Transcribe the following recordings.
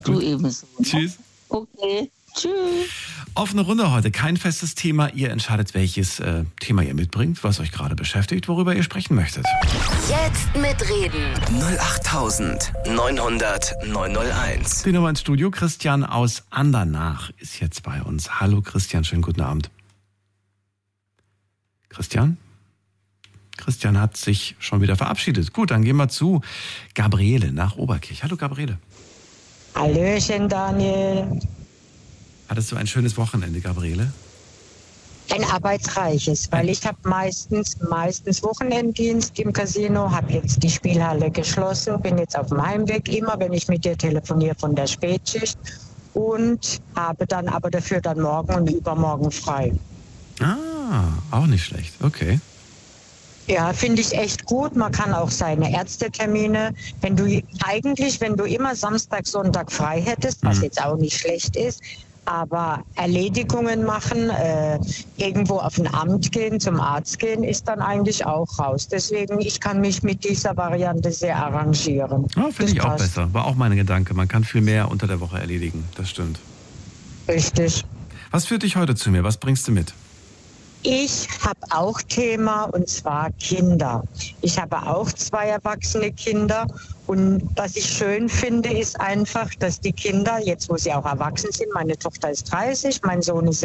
Du ebenso. Tschüss. Okay, tschüss. Offene Runde heute, kein festes Thema. Ihr entscheidet, welches Thema ihr mitbringt, was euch gerade beschäftigt, worüber ihr sprechen möchtet. Jetzt mitreden. 08900 901. Die Nummer ins Studio. Christian aus Andernach ist jetzt bei uns. Hallo Christian, schönen guten Abend. Christian? Christian hat sich schon wieder verabschiedet. Gut, dann gehen wir zu Gabriele nach Oberkirch. Hallo Gabriele. Hallöchen, Daniel. Hattest du ein schönes Wochenende, Gabriele? Ein arbeitsreiches, weil ich habe meistens Wochenenddienst im Casino, habe jetzt die Spielhalle geschlossen, bin jetzt auf dem Heimweg, immer wenn ich mit dir telefoniere von der Spätschicht und habe dann aber dafür dann morgen und übermorgen frei. Ah, auch nicht schlecht, okay. Ja, finde ich echt gut. Man kann auch seine Ärztetermine, wenn du immer Samstag, Sonntag frei hättest, was jetzt auch nicht schlecht ist, aber Erledigungen machen, irgendwo auf ein Amt gehen, zum Arzt gehen, ist dann eigentlich auch raus. Deswegen, ich kann mich mit dieser Variante sehr arrangieren. Ja, finde ich auch besser. War auch mein Gedanke. Man kann viel mehr unter der Woche erledigen. Das stimmt. Richtig. Was führt dich heute zu mir? Was bringst du mit? Ich habe auch Thema, und zwar Kinder. Ich habe auch 2 erwachsene Kinder und was ich schön finde, ist einfach, dass die Kinder, jetzt wo sie auch erwachsen sind, meine Tochter ist 30, mein Sohn ist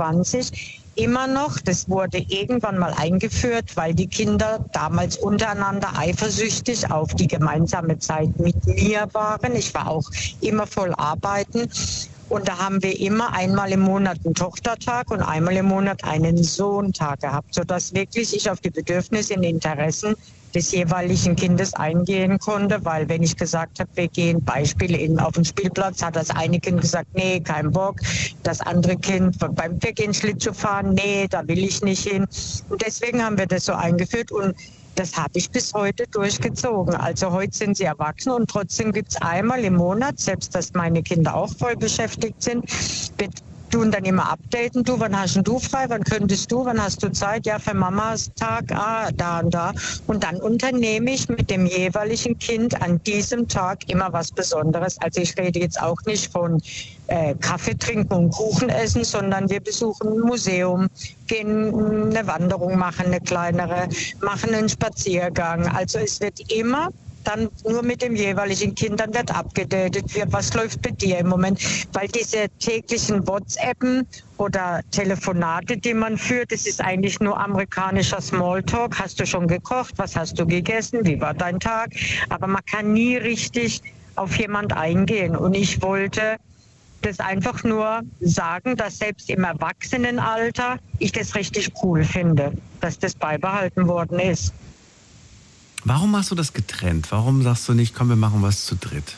26, immer noch, das wurde irgendwann mal eingeführt, weil die Kinder damals untereinander eifersüchtig auf die gemeinsame Zeit mit mir waren. Ich war auch immer voll arbeiten. Und da haben wir immer einmal im Monat einen Tochtertag und einmal im Monat einen Sohntag gehabt, sodass wirklich ich auf die Bedürfnisse und Interessen des jeweiligen Kindes eingehen konnte, weil wenn ich gesagt habe, wir gehen Beispiel auf den Spielplatz, hat das eine Kind gesagt, nee, kein Bock. Das andere Kind, wir gehen Schlittschuh fahren, nee, da will ich nicht hin. Und deswegen haben wir das so eingeführt und das habe ich bis heute durchgezogen. Also heute sind sie erwachsen und trotzdem gibt es einmal im Monat, selbst dass meine Kinder auch voll beschäftigt sind, wir tun dann immer updaten. Du, wann hast du frei? Wann könntest du? Wann hast du Zeit? Ja, für Mamas Tag, da und da. Und dann unternehme ich mit dem jeweiligen Kind an diesem Tag immer was Besonderes. Also ich rede jetzt auch nicht von Kaffee trinken und Kuchen essen, sondern wir besuchen ein Museum, gehen eine Wanderung machen, eine kleinere, machen einen Spaziergang. Also es wird immer dann nur mit dem jeweiligen Kind, dann wird abgedatet, was läuft bei dir im Moment, weil diese täglichen WhatsAppen oder Telefonate, die man führt, das ist eigentlich nur amerikanischer Smalltalk. Hast du schon gekocht? Was hast du gegessen? Wie war dein Tag? Aber man kann nie richtig auf jemand eingehen und ich wollte das einfach nur sagen, dass selbst im Erwachsenenalter ich das richtig cool finde, dass das beibehalten worden ist. Warum machst du das getrennt? Warum sagst du nicht, komm, wir machen was zu dritt?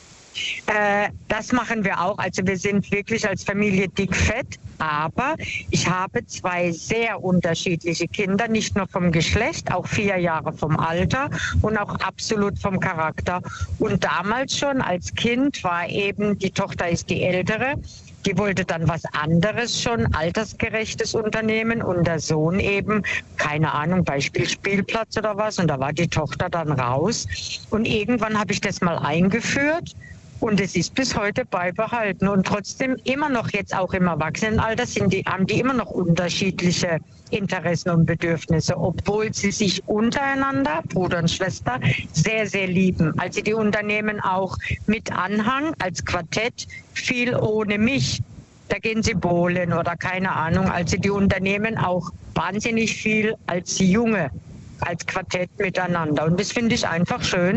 Das machen wir auch. Also wir sind wirklich als Familie dickfett, aber ich habe 2 sehr unterschiedliche Kinder, nicht nur vom Geschlecht, auch 4 Jahre vom Alter und auch absolut vom Charakter. Und damals schon als Kind war eben, die Tochter ist die Ältere, die wollte dann was anderes schon, altersgerechtes Unternehmen und der Sohn eben, keine Ahnung, Beispiel Spielplatz oder was und da war die Tochter dann raus und irgendwann habe ich das mal eingeführt und es ist bis heute beibehalten und trotzdem immer noch jetzt auch im Erwachsenenalter haben die immer noch unterschiedliche Interessen und Bedürfnisse, obwohl sie sich untereinander, Bruder und Schwester, sehr, sehr lieben. Also die unternehmen auch mit Anhang als Quartett viel ohne mich. Da gehen sie bowlen oder keine Ahnung. Also die unternehmen auch wahnsinnig viel als Junge, als Quartett miteinander. Und das finde ich einfach schön.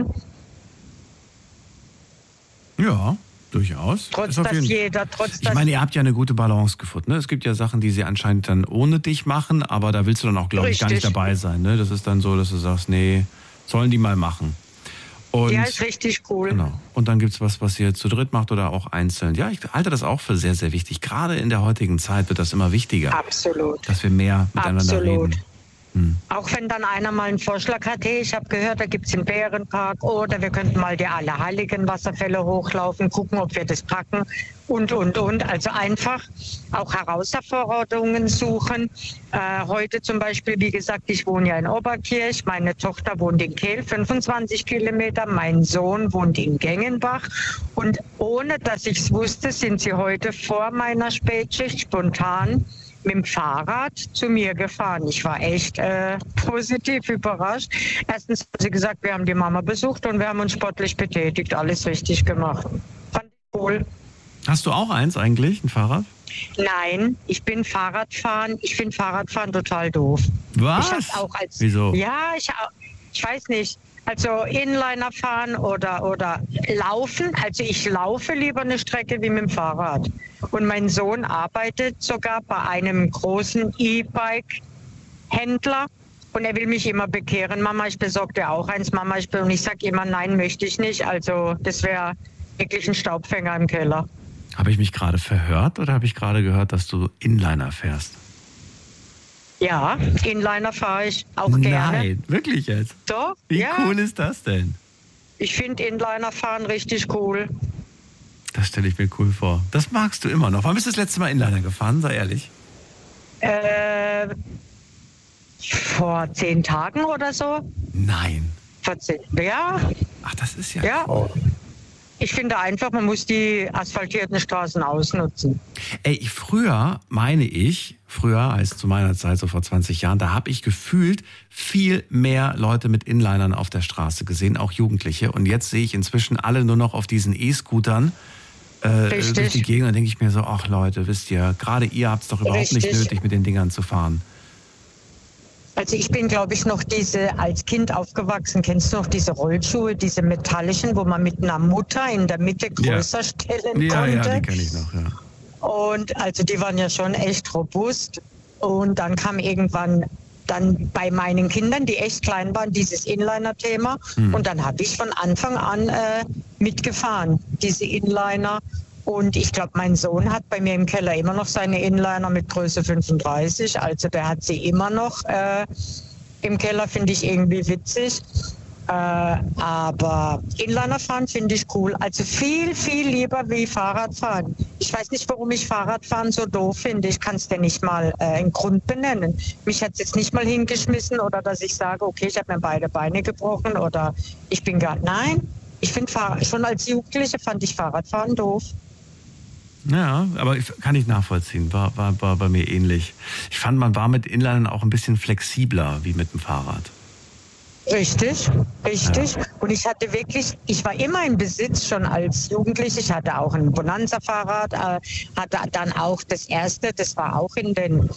Ja, durchaus. Ich meine, ihr habt ja eine gute Balance gefunden. Ne? Es gibt ja Sachen, die sie anscheinend dann ohne dich machen, aber da willst du dann auch, glaube ich, gar nicht dabei sein. Ne? Das ist dann so, dass du sagst, nee, sollen die mal machen. Und, ja, ist richtig cool. Genau. Und dann gibt es was ihr zu dritt macht oder auch einzeln. Ja, ich halte das auch für sehr, sehr wichtig. Gerade in der heutigen Zeit wird das immer wichtiger. Absolut. Dass wir mehr miteinander reden. Auch wenn dann einer mal einen Vorschlag hat, hey, ich habe gehört, da gibt es einen Bärenpark oder wir könnten mal die Allerheiligen Wasserfälle hochlaufen, gucken, ob wir das packen und. Also einfach auch Herausforderungen suchen. Heute zum Beispiel, wie gesagt, ich wohne ja in Oberkirch, meine Tochter wohnt in Kehl, 25 Kilometer, mein Sohn wohnt in Gengenbach und ohne, dass ich es wusste, sind sie heute vor meiner Spätschicht spontan mit dem Fahrrad zu mir gefahren. Ich war echt positiv überrascht. Erstens haben sie gesagt, wir haben die Mama besucht und wir haben uns sportlich betätigt, alles richtig gemacht. Fand ich cool. Hast du auch eins eigentlich, ein Fahrrad? Nein, ich bin Fahrradfahren. Ich finde Fahrradfahren total doof. Was? Wieso? Ja, ich weiß nicht. Also Inliner fahren oder laufen. Also ich laufe lieber eine Strecke wie mit dem Fahrrad. Und mein Sohn arbeitet sogar bei einem großen E-Bike-Händler. Und er will mich immer bekehren. Mama, ich besorge dir auch eins. Mama, und ich sage immer, nein, möchte ich nicht. Also das wäre wirklich ein Staubfänger im Keller. Habe ich mich gerade verhört oder habe ich gerade gehört, dass du Inliner fährst? Ja, Inliner fahre ich auch gerne. Nein, wirklich jetzt? Doch, Wie cool ist das denn? Ich finde Inliner fahren richtig cool. Das stelle ich mir cool vor. Das magst du immer noch. Wann bist du das letzte Mal Inliner gefahren, sei ehrlich? Vor 10 Tagen oder so. Nein. Vor 10, ja. Ach, das ist ja cool. Ich finde einfach, man muss die asphaltierten Straßen ausnutzen. Ey, früher als zu meiner Zeit, so vor 20 Jahren, da habe ich gefühlt viel mehr Leute mit Inlinern auf der Straße gesehen, auch Jugendliche. Und jetzt sehe ich inzwischen alle nur noch auf diesen E-Scootern durch die Gegend. Da denke ich mir so, ach Leute, wisst ihr, gerade ihr habt es doch überhaupt nicht nötig, mit den Dingern zu fahren. Also ich bin, glaube ich, noch als Kind aufgewachsen, kennst du noch diese Rollschuhe, diese metallischen, wo man mit einer Mutter in der Mitte größer stellen konnte? Ja, die kenne ich noch, ja. Und also die waren ja schon echt robust. Und dann kam irgendwann dann bei meinen Kindern, die echt klein waren, dieses Inliner-Thema. Und dann habe ich von Anfang an mitgefahren, diese Inliner. Und ich glaube, mein Sohn hat bei mir im Keller immer noch seine Inliner mit Größe 35. Also der hat sie immer noch im Keller, finde ich irgendwie witzig. Aber Inliner fahren finde ich cool. Also viel, viel lieber wie Fahrradfahren. Ich weiß nicht, warum ich Fahrradfahren so doof finde. Ich kann es dir nicht mal einen Grund benennen. Mich hat es jetzt nicht mal hingeschmissen oder dass ich sage, okay, ich habe mir beide Beine gebrochen oder ich bin Nein, ich finde schon als Jugendliche fand ich Fahrradfahren doof. Ja, aber kann ich nachvollziehen. War bei mir ähnlich. Ich fand, man war mit Inlinern auch ein bisschen flexibler wie mit dem Fahrrad. Richtig. Ja. Und ich war immer im Besitz schon als Jugendliche. Ich hatte auch ein Bonanza-Fahrrad, hatte dann auch das erste, das war auch in den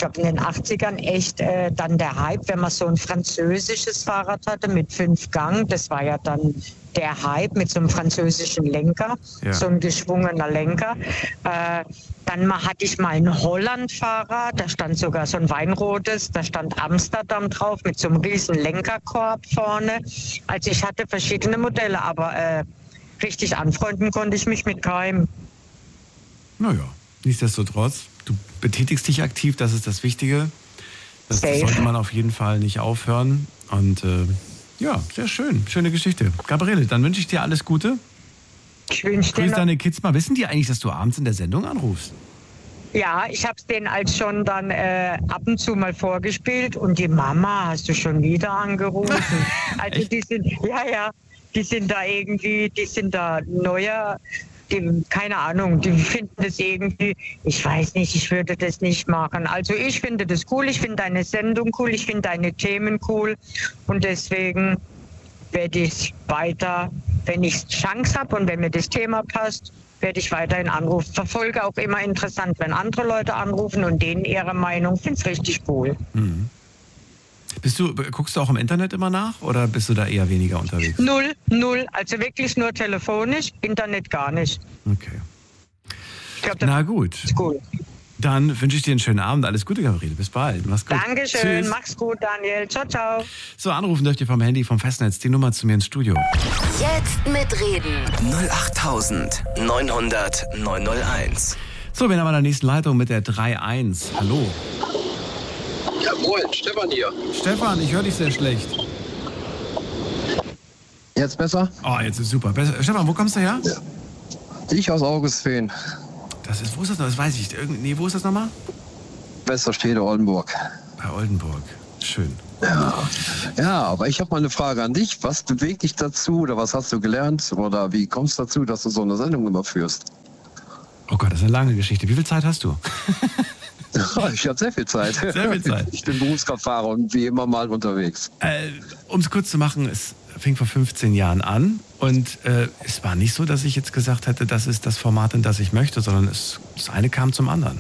80ern echt dann der Hype, wenn man so ein französisches Fahrrad hatte mit 5 Gang. Das war ja dann der Hype mit so einem französischen Lenker, so ein geschwungener Lenker. Dann hatte ich mal ein Holland-Fahrrad, da stand sogar so ein weinrotes, da stand Amsterdam drauf mit so einem riesen Lenkerkorb vorne. Also ich hatte verschiedene Modelle, aber richtig anfreunden konnte ich mich mit keinem. Naja, nichtsdestotrotz, du betätigst dich aktiv, das ist das Wichtige. Das sollte man auf jeden Fall nicht aufhören. Und ja, sehr schön. Schöne Geschichte. Gabriele, dann wünsche ich dir alles Gute. Ich wünsche dir Grüß deine Kids mal. Wissen die eigentlich, dass du abends in der Sendung anrufst? Ja, ich habe es denen als schon dann ab und zu mal vorgespielt. Und die Mama, hast du schon wieder angerufen? Also die sind da irgendwie, die sind da neuer. Keine Ahnung, die finden das irgendwie, ich weiß nicht, ich würde das nicht machen. Also ich finde das cool, ich finde deine Sendung cool, ich finde deine Themen cool und deswegen werde ich weiter, wenn ich Chance habe und wenn mir das Thema passt, werde ich weiterhin anrufen. Verfolge auch immer interessant, wenn andere Leute anrufen und denen ihre Meinung, finde es richtig cool. Mhm. Guckst du auch im Internet immer nach oder bist du da eher weniger unterwegs? Null. Also wirklich nur telefonisch, Internet gar nicht. Okay. Ich glaub, na gut. Ist cool. Dann wünsche ich dir einen schönen Abend. Alles Gute, Gabriele. Bis bald. Mach's gut. Dankeschön. Tschüss. Mach's gut, Daniel. Ciao, ciao. So, anrufen dürft ihr vom Handy, vom Festnetz. Die Nummer zu mir ins Studio. Jetzt mitreden. 08900 901. So, wir haben an der nächsten Leitung mit der 3-1. Hallo. Ja, Ja, moin, Stefan hier. Stefan, ich höre dich sehr schlecht. Jetzt besser? Oh, jetzt ist super. Stefan, wo kommst du her? Ja. Ich aus Augustfehn. Wo ist das noch? Das weiß ich. Wo ist das nochmal? Westerstede, Oldenburg. Bei Oldenburg. Schön. Ja, aber ich habe mal eine Frage an dich. Was bewegt dich dazu oder was hast du gelernt oder wie kommst du dazu, dass du so eine Sendung immer führst? Oh Gott, das ist eine lange Geschichte. Wie viel Zeit hast du? Ich habe sehr viel Zeit. Sehr viel Zeit. Ich bin Berufskraftfahrer und wie immer mal unterwegs. Um es kurz zu machen, es fing vor 15 Jahren an und es war nicht so, dass ich jetzt gesagt hätte, das ist das Format, in das ich möchte, sondern das eine kam zum anderen.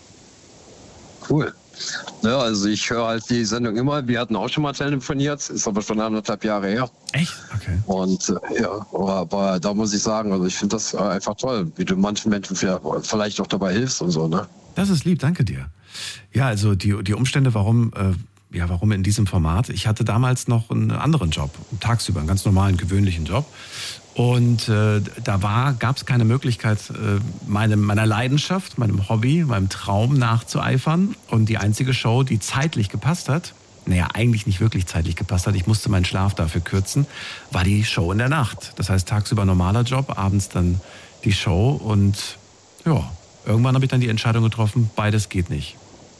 Cool. Ja, also ich höre halt die Sendung immer. Wir hatten auch schon mal telefoniert, ist aber schon 1,5 Jahre her. Echt? Okay. Und aber da muss ich sagen, also ich finde das einfach toll, wie du manchen Menschen vielleicht auch dabei hilfst und so, ne? Das ist lieb, danke dir. Ja, also die Umstände, warum in diesem Format? Ich hatte damals noch einen anderen Job, tagsüber, einen ganz normalen, gewöhnlichen Job. Und gab es keine Möglichkeit, meiner Leidenschaft, meinem Hobby, meinem Traum nachzueifern. Und die einzige Show, die zeitlich gepasst hat, eigentlich nicht wirklich zeitlich gepasst hat, ich musste meinen Schlaf dafür kürzen, war die Show in der Nacht. Das heißt, tagsüber normaler Job, abends dann die Show. Und ja, irgendwann habe ich dann die Entscheidung getroffen, beides geht nicht.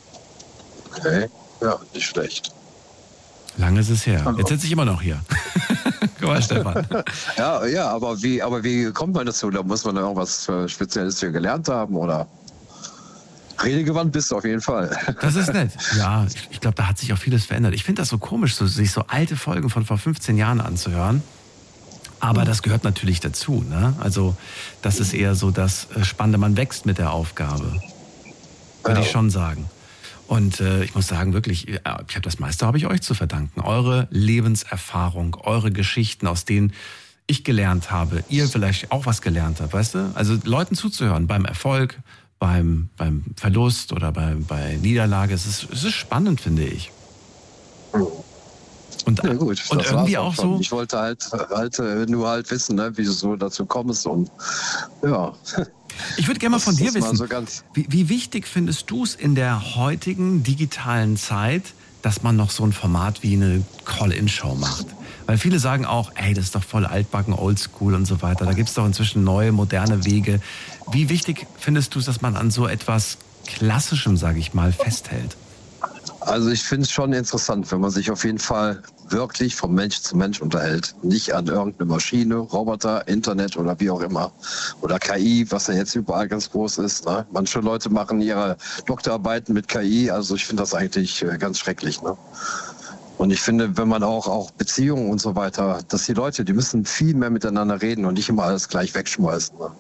Okay, ja, nicht schlecht. Lange ist es her. Jetzt sitze ich immer noch hier. Guck mal, Stefan. Ja, aber wie kommt man dazu? Da muss man irgendwas Spezielles für gelernt haben, oder? Redegewandt bist du auf jeden Fall. Das ist nett. Ja, ich glaube, da hat sich auch vieles verändert. Ich finde das so komisch, sich so alte Folgen von vor 15 Jahren anzuhören. Aber das gehört natürlich dazu, ne? Also, das ist eher so das Spannende. Man wächst mit der Aufgabe. Würde ich schon sagen. Und ich muss sagen, wirklich, das meiste habe ich euch zu verdanken. Eure Lebenserfahrung, eure Geschichten, aus denen ich gelernt habe, ihr vielleicht auch was gelernt habt, weißt du? Also Leuten zuzuhören beim Erfolg, beim Verlust oder bei Niederlage, es ist spannend, finde ich. Und, ja, gut, und irgendwie auch so. Ich wollte halt nur wissen, ne, wie du so dazu kommst und ja. Ich würde gerne mal von dir wissen, so wie wichtig findest du es in der heutigen digitalen Zeit, dass man noch so ein Format wie eine Call-In-Show macht? Weil viele sagen auch, ey, das ist doch voll altbacken, oldschool und so weiter. Da gibt es doch inzwischen neue, moderne Wege. Wie wichtig findest du es, dass man an so etwas Klassischem, sage ich mal, festhält? Also ich finde es schon interessant, wenn man sich auf jeden Fall wirklich von Mensch zu Mensch unterhält. Nicht an irgendeine Maschine, Roboter, Internet oder wie auch immer. Oder KI, was ja jetzt überall ganz groß ist. Ne? Manche Leute machen ihre Doktorarbeiten mit KI. Also ich finde das eigentlich ganz schrecklich. Ne? Und ich finde, wenn man auch Beziehungen und so weiter, dass die Leute, die müssen viel mehr miteinander reden und nicht immer alles gleich wegschmeißen. Ne?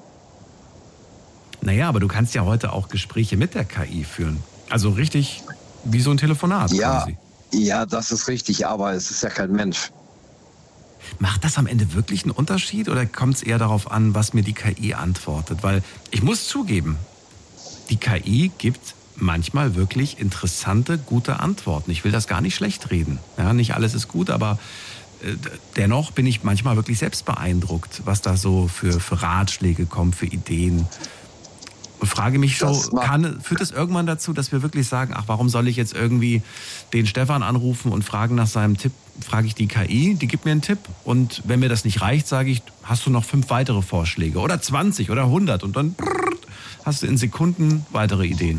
Naja, aber du kannst ja heute auch Gespräche mit der KI führen. Also richtig wie so ein Telefonat quasi. Ja, das ist richtig, aber es ist ja kein Mensch. Macht das am Ende wirklich einen Unterschied oder kommt es eher darauf an, was mir die KI antwortet? Weil ich muss zugeben, die KI gibt manchmal wirklich interessante, gute Antworten. Ich will das gar nicht schlecht reden. Ja, nicht alles ist gut, aber dennoch bin ich manchmal wirklich selbst beeindruckt, was da so für Ratschläge kommen, für Ideen. Und frage mich so, führt es irgendwann dazu, dass wir wirklich sagen, ach, warum soll ich jetzt irgendwie den Stefan anrufen und fragen nach seinem Tipp, frage ich die KI, die gibt mir einen Tipp und wenn mir das nicht reicht, sage ich, hast du noch 5 weitere Vorschläge oder 20 oder 100 und dann hast du in Sekunden weitere Ideen.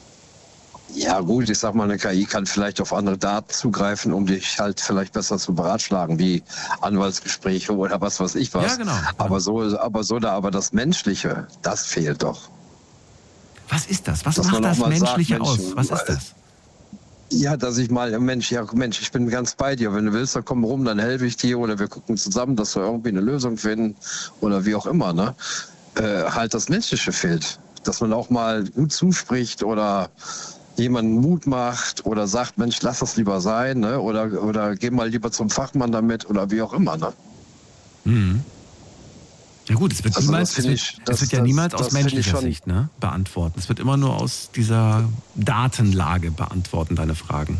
Ja gut, ich sag mal, eine KI kann vielleicht auf andere Daten zugreifen, um dich halt vielleicht besser zu beratschlagen, wie Anwaltsgespräche oder was weiß ich was. Ja, genau. Aber das Menschliche, das fehlt doch. Was ist das? Was macht das Menschliche aus? Was ist das? Ja, dass ich mal, Mensch, ich bin ganz bei dir. Wenn du willst, dann komm rum, dann helfe ich dir oder wir gucken zusammen, dass wir irgendwie eine Lösung finden oder wie auch immer. Ne? Halt das Menschliche fehlt. Dass man auch mal gut zuspricht oder jemanden Mut macht oder sagt, Mensch, lass das lieber sein, ne? Oder geh mal lieber zum Fachmann damit oder wie auch immer. Ne? Mhm. Ja gut, es wird niemals aus menschlicher Sicht beantworten. Es wird immer nur aus dieser Datenlage beantworten, deine Fragen.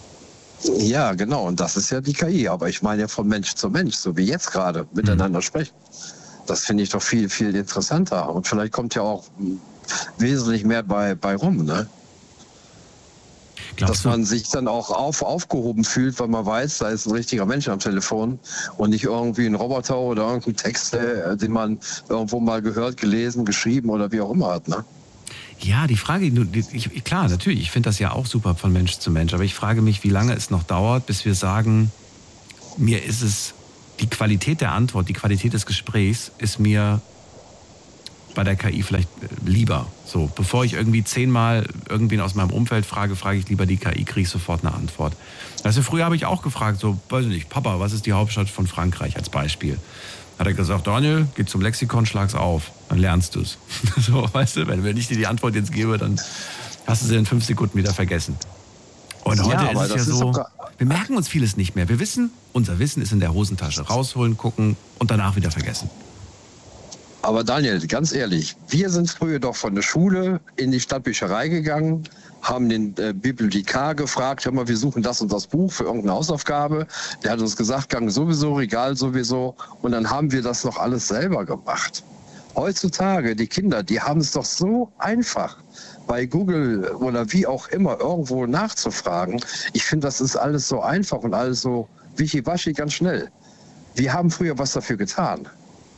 Ja, genau. Und das ist ja die KI. Aber ich meine ja von Mensch zu Mensch, so wie jetzt gerade, miteinander sprechen. Das finde ich doch viel, viel interessanter. Und vielleicht kommt ja auch wesentlich mehr bei rum, ne? Dass man sich dann auch aufgehoben fühlt, weil man weiß, da ist ein richtiger Mensch am Telefon und nicht irgendwie ein Roboter oder irgendein Text, den man irgendwo mal gehört, gelesen, geschrieben oder wie auch immer hat, ne? Ja, die Frage, klar, natürlich, ich finde das ja auch super von Mensch zu Mensch, aber ich frage mich, wie lange es noch dauert, bis wir sagen, mir ist es, die Qualität der Antwort, die Qualität des Gesprächs ist mir bei der KI vielleicht lieber. So, bevor ich irgendwie 10-mal irgendwen aus meinem Umfeld frage ich lieber die KI, kriege ich sofort eine Antwort. Also früher habe ich auch gefragt, so, weiß ich nicht, Papa, was ist die Hauptstadt von Frankreich als Beispiel? Hat er gesagt, Daniel, geh zum Lexikon, schlag's auf, dann lernst du's. So, weißt du, wenn ich dir die Antwort jetzt gebe, dann hast du sie in 5 Sekunden wieder vergessen. Und heute ist es ja so, wir merken uns vieles nicht mehr. Wir wissen, unser Wissen ist in der Hosentasche. Rausholen, gucken und danach wieder vergessen. Aber Daniel, ganz ehrlich, wir sind früher doch von der Schule in die Stadtbücherei gegangen, haben den Bibliothekar gefragt, hör mal, wir suchen das und das Buch für irgendeine Hausaufgabe. Der hat uns gesagt, Gang sowieso, Regal sowieso. Und dann haben wir das noch alles selber gemacht. Heutzutage, die Kinder, die haben es doch so einfach, bei Google oder wie auch immer irgendwo nachzufragen. Ich finde, das ist alles so einfach und alles so wischiwaschi, ganz schnell. Wir haben früher was dafür getan.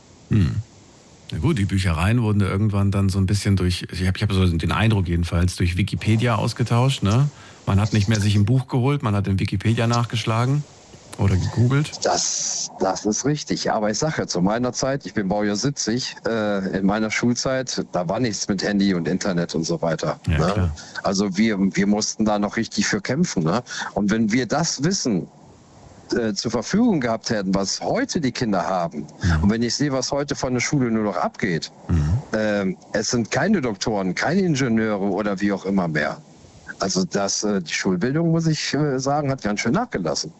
Na gut, die Büchereien wurden irgendwann dann so ein bisschen ich habe so den Eindruck jedenfalls, durch Wikipedia ausgetauscht. Ne? Man hat nicht mehr sich ein Buch geholt, man hat in Wikipedia nachgeschlagen oder gegoogelt. Das ist richtig. Aber ich sage ja, zu meiner Zeit, ich bin Baujahr 70, in meiner Schulzeit, da war nichts mit Handy und Internet und so weiter. Ja, ne? Klar. Also wir mussten da noch richtig für kämpfen. Ne? Und wenn wir das Wissen zur Verfügung gehabt hätten, was heute die Kinder haben, und wenn ich sehe, was heute von der Schule nur noch abgeht, es sind keine Doktoren, keine Ingenieure oder wie auch immer mehr. Also die Schulbildung, muss ich sagen, hat ganz schön nachgelassen.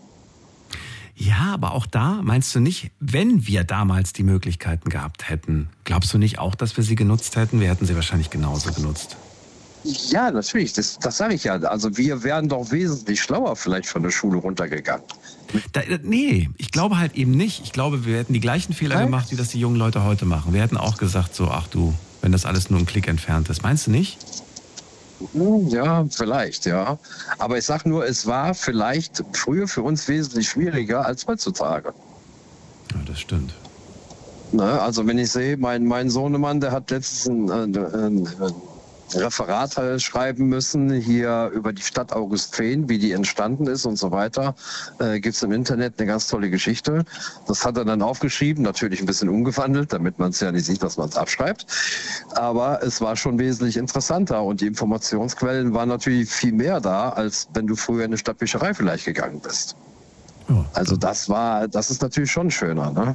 Ja, aber auch da, meinst du nicht, wenn wir damals die Möglichkeiten gehabt hätten, glaubst du nicht auch, dass wir sie genutzt hätten? Wir hätten sie wahrscheinlich genauso genutzt. Ja, natürlich, das sage ich ja. Also wir wären doch wesentlich schlauer vielleicht von der Schule runtergegangen. Nee, ich glaube halt eben nicht. Ich glaube, wir hätten die gleichen Fehler gemacht, wie das die jungen Leute heute machen. Wir hätten auch gesagt, so, ach du, wenn das alles nur ein Klick entfernt ist. Meinst du nicht? Ja, vielleicht, ja. Aber ich sag nur, es war vielleicht früher für uns wesentlich schwieriger als heutzutage. Ja, das stimmt. Ne, also wenn ich sehe, mein Sohnemann, der hat letztens ein Referat schreiben müssen hier über die Stadt Augustfehn, wie die entstanden ist und so weiter. Gibt es im Internet eine ganz tolle Geschichte. Das hat er dann aufgeschrieben, natürlich ein bisschen umgewandelt, damit man es ja nicht sieht, dass man es abschreibt. Aber es war schon wesentlich interessanter und die Informationsquellen waren natürlich viel mehr da, als wenn du früher in eine Stadtbücherei vielleicht gegangen bist. Oh. Also das ist natürlich schon schöner, ne?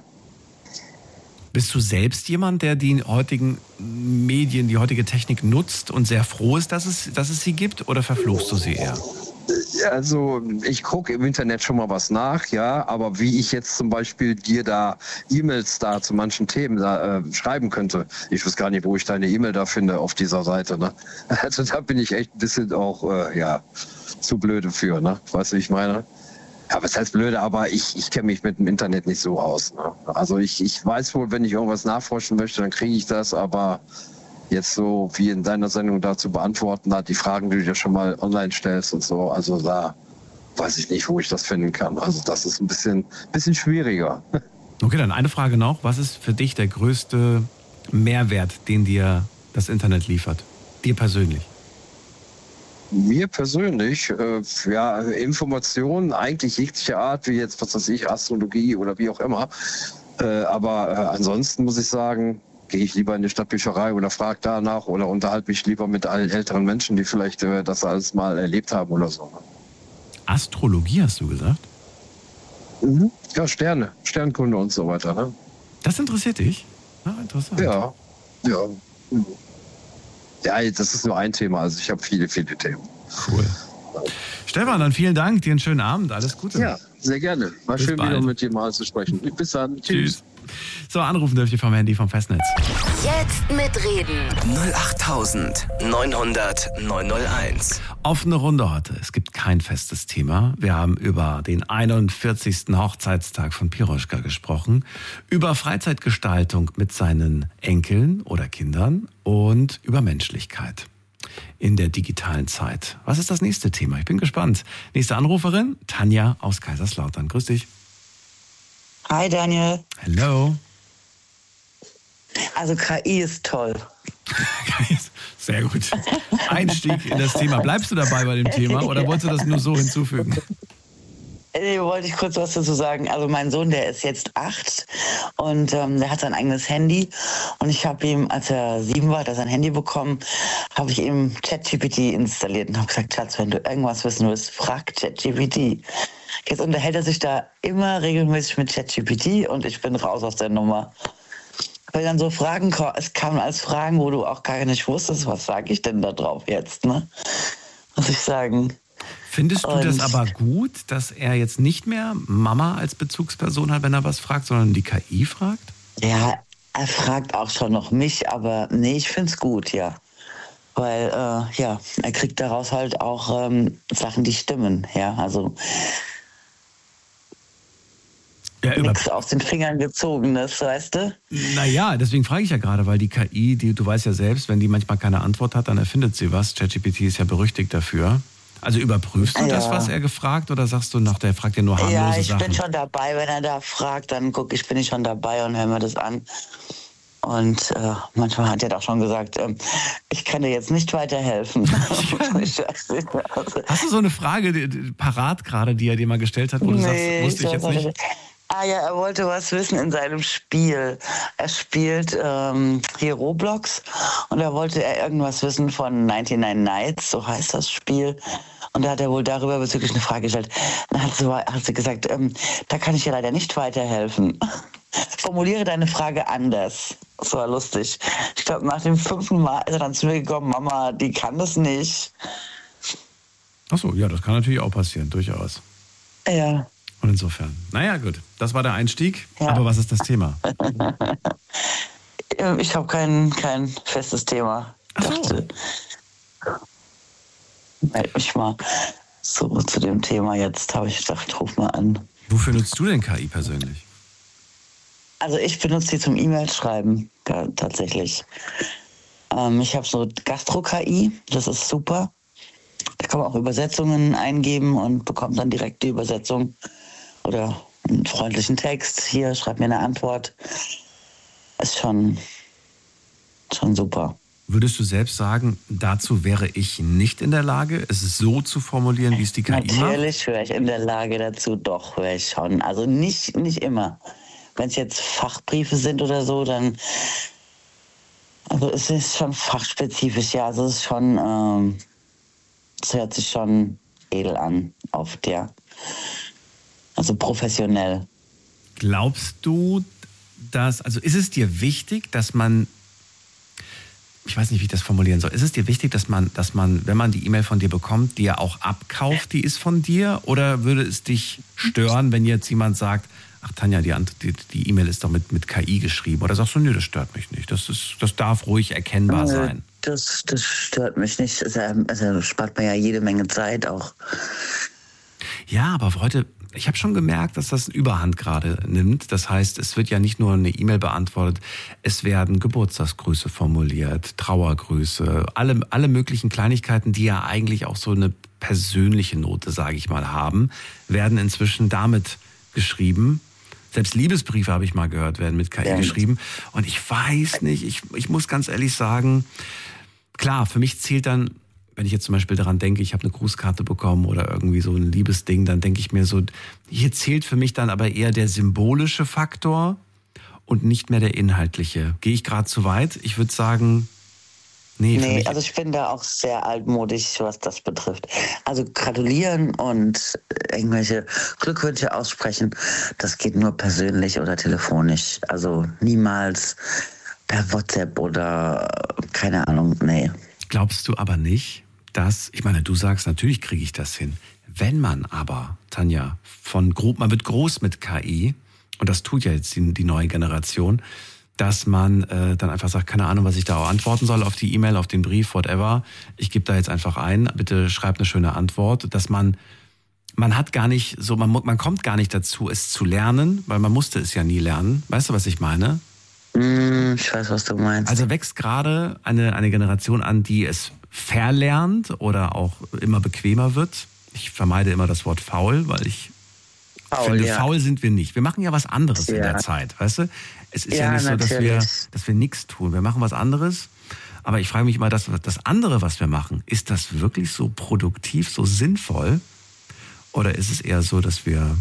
Bist du selbst jemand, der die heutigen Medien, die heutige Technik nutzt und sehr froh ist, dass es sie gibt, oder verfluchst du sie eher? Also ich gucke im Internet schon mal was nach, ja, aber wie ich jetzt zum Beispiel dir da E-Mails da zu manchen Themen da schreiben könnte, ich weiß gar nicht, wo ich deine E-Mail da finde auf dieser Seite, ne? Also da bin ich echt ein bisschen auch, zu blöde für, ne? Weißt du, wie ich meine? Ja, was heißt blöde, aber ich kenne mich mit dem Internet nicht so aus. Ne? Also ich weiß wohl, wenn ich irgendwas nachforschen möchte, dann kriege ich das, aber jetzt so wie in deiner Sendung dazu beantworten, die Fragen, die du dir schon mal online stellst und so, also da weiß ich nicht, wo ich das finden kann. Also das ist ein bisschen schwieriger. Okay, dann eine Frage noch. Was ist für dich der größte Mehrwert, den dir das Internet liefert? Dir persönlich? Mir persönlich, Informationen eigentlich jeglicher Art, wie jetzt, was weiß ich, Astrologie oder wie auch immer. Aber ansonsten muss ich sagen, gehe ich lieber in die Stadtbücherei oder frage danach oder unterhalte mich lieber mit allen älteren Menschen, die vielleicht das alles mal erlebt haben oder so. Astrologie hast du gesagt? Mhm. Ja, Sternkunde und so weiter. Ne? Das interessiert dich? Ah, interessant. Ja. Mhm. Ja, das ist nur ein Thema, also ich habe viele Themen. Cool. Stefan, dann vielen Dank, dir einen schönen Abend, alles Gute. Ja, sehr gerne. War bis schön, bald. Wieder mit dir mal zu sprechen. Bis dann. Tschüss. So, anrufen dürft ihr vom Handy vom Festnetz. Jetzt mitreden. 08000 Offene Runde heute. Es gibt kein festes Thema. Wir haben über den 41. Hochzeitstag von Piroschka gesprochen, über Freizeitgestaltung mit seinen Enkeln oder Kindern und über Menschlichkeit. in der digitalen Zeit. Was ist das nächste Thema? Ich bin gespannt. Nächste Anruferin, Tanja aus Kaiserslautern. Grüß dich. Hi Daniel. Hello. Also KI ist toll. Sehr gut. Einstieg in das Thema. Bleibst du dabei bei dem Thema oder wolltest du das nur so hinzufügen? Nee, wollte ich kurz was dazu sagen. Also mein Sohn, der ist jetzt 8 und der hat sein eigenes Handy. Und ich habe ihm, als er 7 war, hat er sein Handy bekommen, habe ich ihm ChatGPT installiert und habe gesagt, Schatz, wenn du irgendwas wissen willst, frag ChatGPT. Jetzt unterhält er sich da immer regelmäßig mit ChatGPT und ich bin raus aus der Nummer. Weil dann so Fragen, es kamen als Fragen, wo du auch gar nicht wusstest, was sage ich denn da drauf jetzt, ne? Muss ich sagen. Findest du das aber gut, dass er jetzt nicht mehr Mama als Bezugsperson hat, wenn er was fragt, sondern die KI fragt? Ja, er fragt auch schon noch mich, aber nee, ich find's gut, ja. Weil, er kriegt daraus halt auch Sachen, die stimmen, ja, also nichts aus den Fingern gezogenes, weißt du? Naja, deswegen frage ich ja gerade, weil die KI, du weißt ja selbst, wenn die manchmal keine Antwort hat, dann erfindet sie was. ChatGPT ist ja berüchtigt dafür. Also überprüfst du das, was er gefragt, oder sagst du, der fragt ja nur harmlose Sachen? Ja, ich bin schon dabei, wenn er da fragt, dann bin ich schon dabei und höre mir das an. Und manchmal hat er doch schon gesagt, ich kann dir jetzt nicht weiterhelfen. Hast du so eine Frage parat gerade, die er dir mal gestellt hat, wo du sagst, wusste ich jetzt nicht? Ah ja, er wollte was wissen in seinem Spiel. Er spielt hier Roblox und da wollte er irgendwas wissen von 99 Nights, so heißt das Spiel. Und da hat er wohl darüber bezüglich eine Frage gestellt. Dann hat sie gesagt, da kann ich dir leider nicht weiterhelfen. Formuliere deine Frage anders. Das war lustig. Ich glaube, nach dem 5. Mal ist er dann zu mir gekommen, Mama, die kann das nicht. Ach so, ja, das kann natürlich auch passieren, durchaus. Ja. Und insofern, naja, gut, das war der Einstieg. Ja. Aber was ist das Thema? Ich habe kein festes Thema. Ach so. Meld mich mal so zu dem Thema jetzt, habe ich gedacht, ruf mal an. Wofür nutzt du denn KI persönlich? Also ich benutze die zum E-Mail schreiben, tatsächlich. Ich habe so Gastro-KI, das ist super. Da kann man auch Übersetzungen eingeben und bekommt dann direkt die Übersetzung oder einen freundlichen Text. Hier, schreib mir eine Antwort. Ist schon super. Würdest du selbst sagen, dazu wäre ich nicht in der Lage, es so zu formulieren, wie es die KI macht? Natürlich wäre ich in der Lage dazu, doch, wäre ich schon. Also nicht immer. Wenn es jetzt Fachbriefe sind oder so, dann, also es ist schon fachspezifisch, ja. Also es ist schon, es hört sich schon edel an, also professionell. Glaubst du, also ist es dir wichtig, dass man, ich weiß nicht, wie ich das formulieren soll, ist es dir wichtig, dass man, wenn man die E-Mail von dir bekommt, die ja auch abkauft, die ist von dir? Oder würde es dich stören, wenn jetzt jemand sagt, ach Tanja, die E-Mail ist doch mit KI geschrieben? Oder sagst du, nö, das stört mich nicht, das darf ruhig erkennbar sein? Das stört mich nicht, also spart mir ja jede Menge Zeit auch. Ja, aber heute, ich habe schon gemerkt, dass das Überhand gerade nimmt. Das heißt, es wird ja nicht nur eine E-Mail beantwortet, es werden Geburtstagsgrüße formuliert, Trauergrüße, alle möglichen Kleinigkeiten, die ja eigentlich auch so eine persönliche Note, sage ich mal, haben, werden inzwischen damit geschrieben. Selbst Liebesbriefe, habe ich mal gehört, werden mit KI geschrieben. Und ich weiß nicht, ich muss ganz ehrlich sagen, klar, für mich zählt dann, wenn ich jetzt zum Beispiel daran denke, ich habe eine Grußkarte bekommen oder irgendwie so ein Liebesding, dann denke ich mir so, hier zählt für mich dann aber eher der symbolische Faktor und nicht mehr der inhaltliche. Gehe ich gerade zu weit? Ich würde sagen, nee, also ich bin da auch sehr altmodisch, was das betrifft. Also gratulieren und irgendwelche Glückwünsche aussprechen, das geht nur persönlich oder telefonisch. Also niemals per WhatsApp oder keine Ahnung, nee. Glaubst du aber nicht, dass, ich meine, du sagst, natürlich kriege ich das hin. Wenn man aber, Tanja, man wird groß mit KI, und das tut ja jetzt die neue Generation, dass man dann einfach sagt, keine Ahnung, was ich da auch antworten soll auf die E-Mail, auf den Brief, whatever. Ich gebe da jetzt einfach ein, bitte schreib eine schöne Antwort, dass man hat gar nicht so, man kommt gar nicht dazu, es zu lernen, weil man musste es ja nie lernen. Weißt du, was ich meine? Ich weiß, was du meinst. Also wächst gerade eine Generation an, die es verlernt oder auch immer bequemer wird. Ich vermeide immer das Wort faul, weil ich finde, faul sind wir nicht. Wir machen ja was anderes in der Zeit, weißt du? Es ist ja nicht so, dass wir nichts tun. Wir machen was anderes. Aber ich frage mich immer, das andere, was wir machen, ist das wirklich so produktiv, so sinnvoll? Oder ist es eher so, dass wir,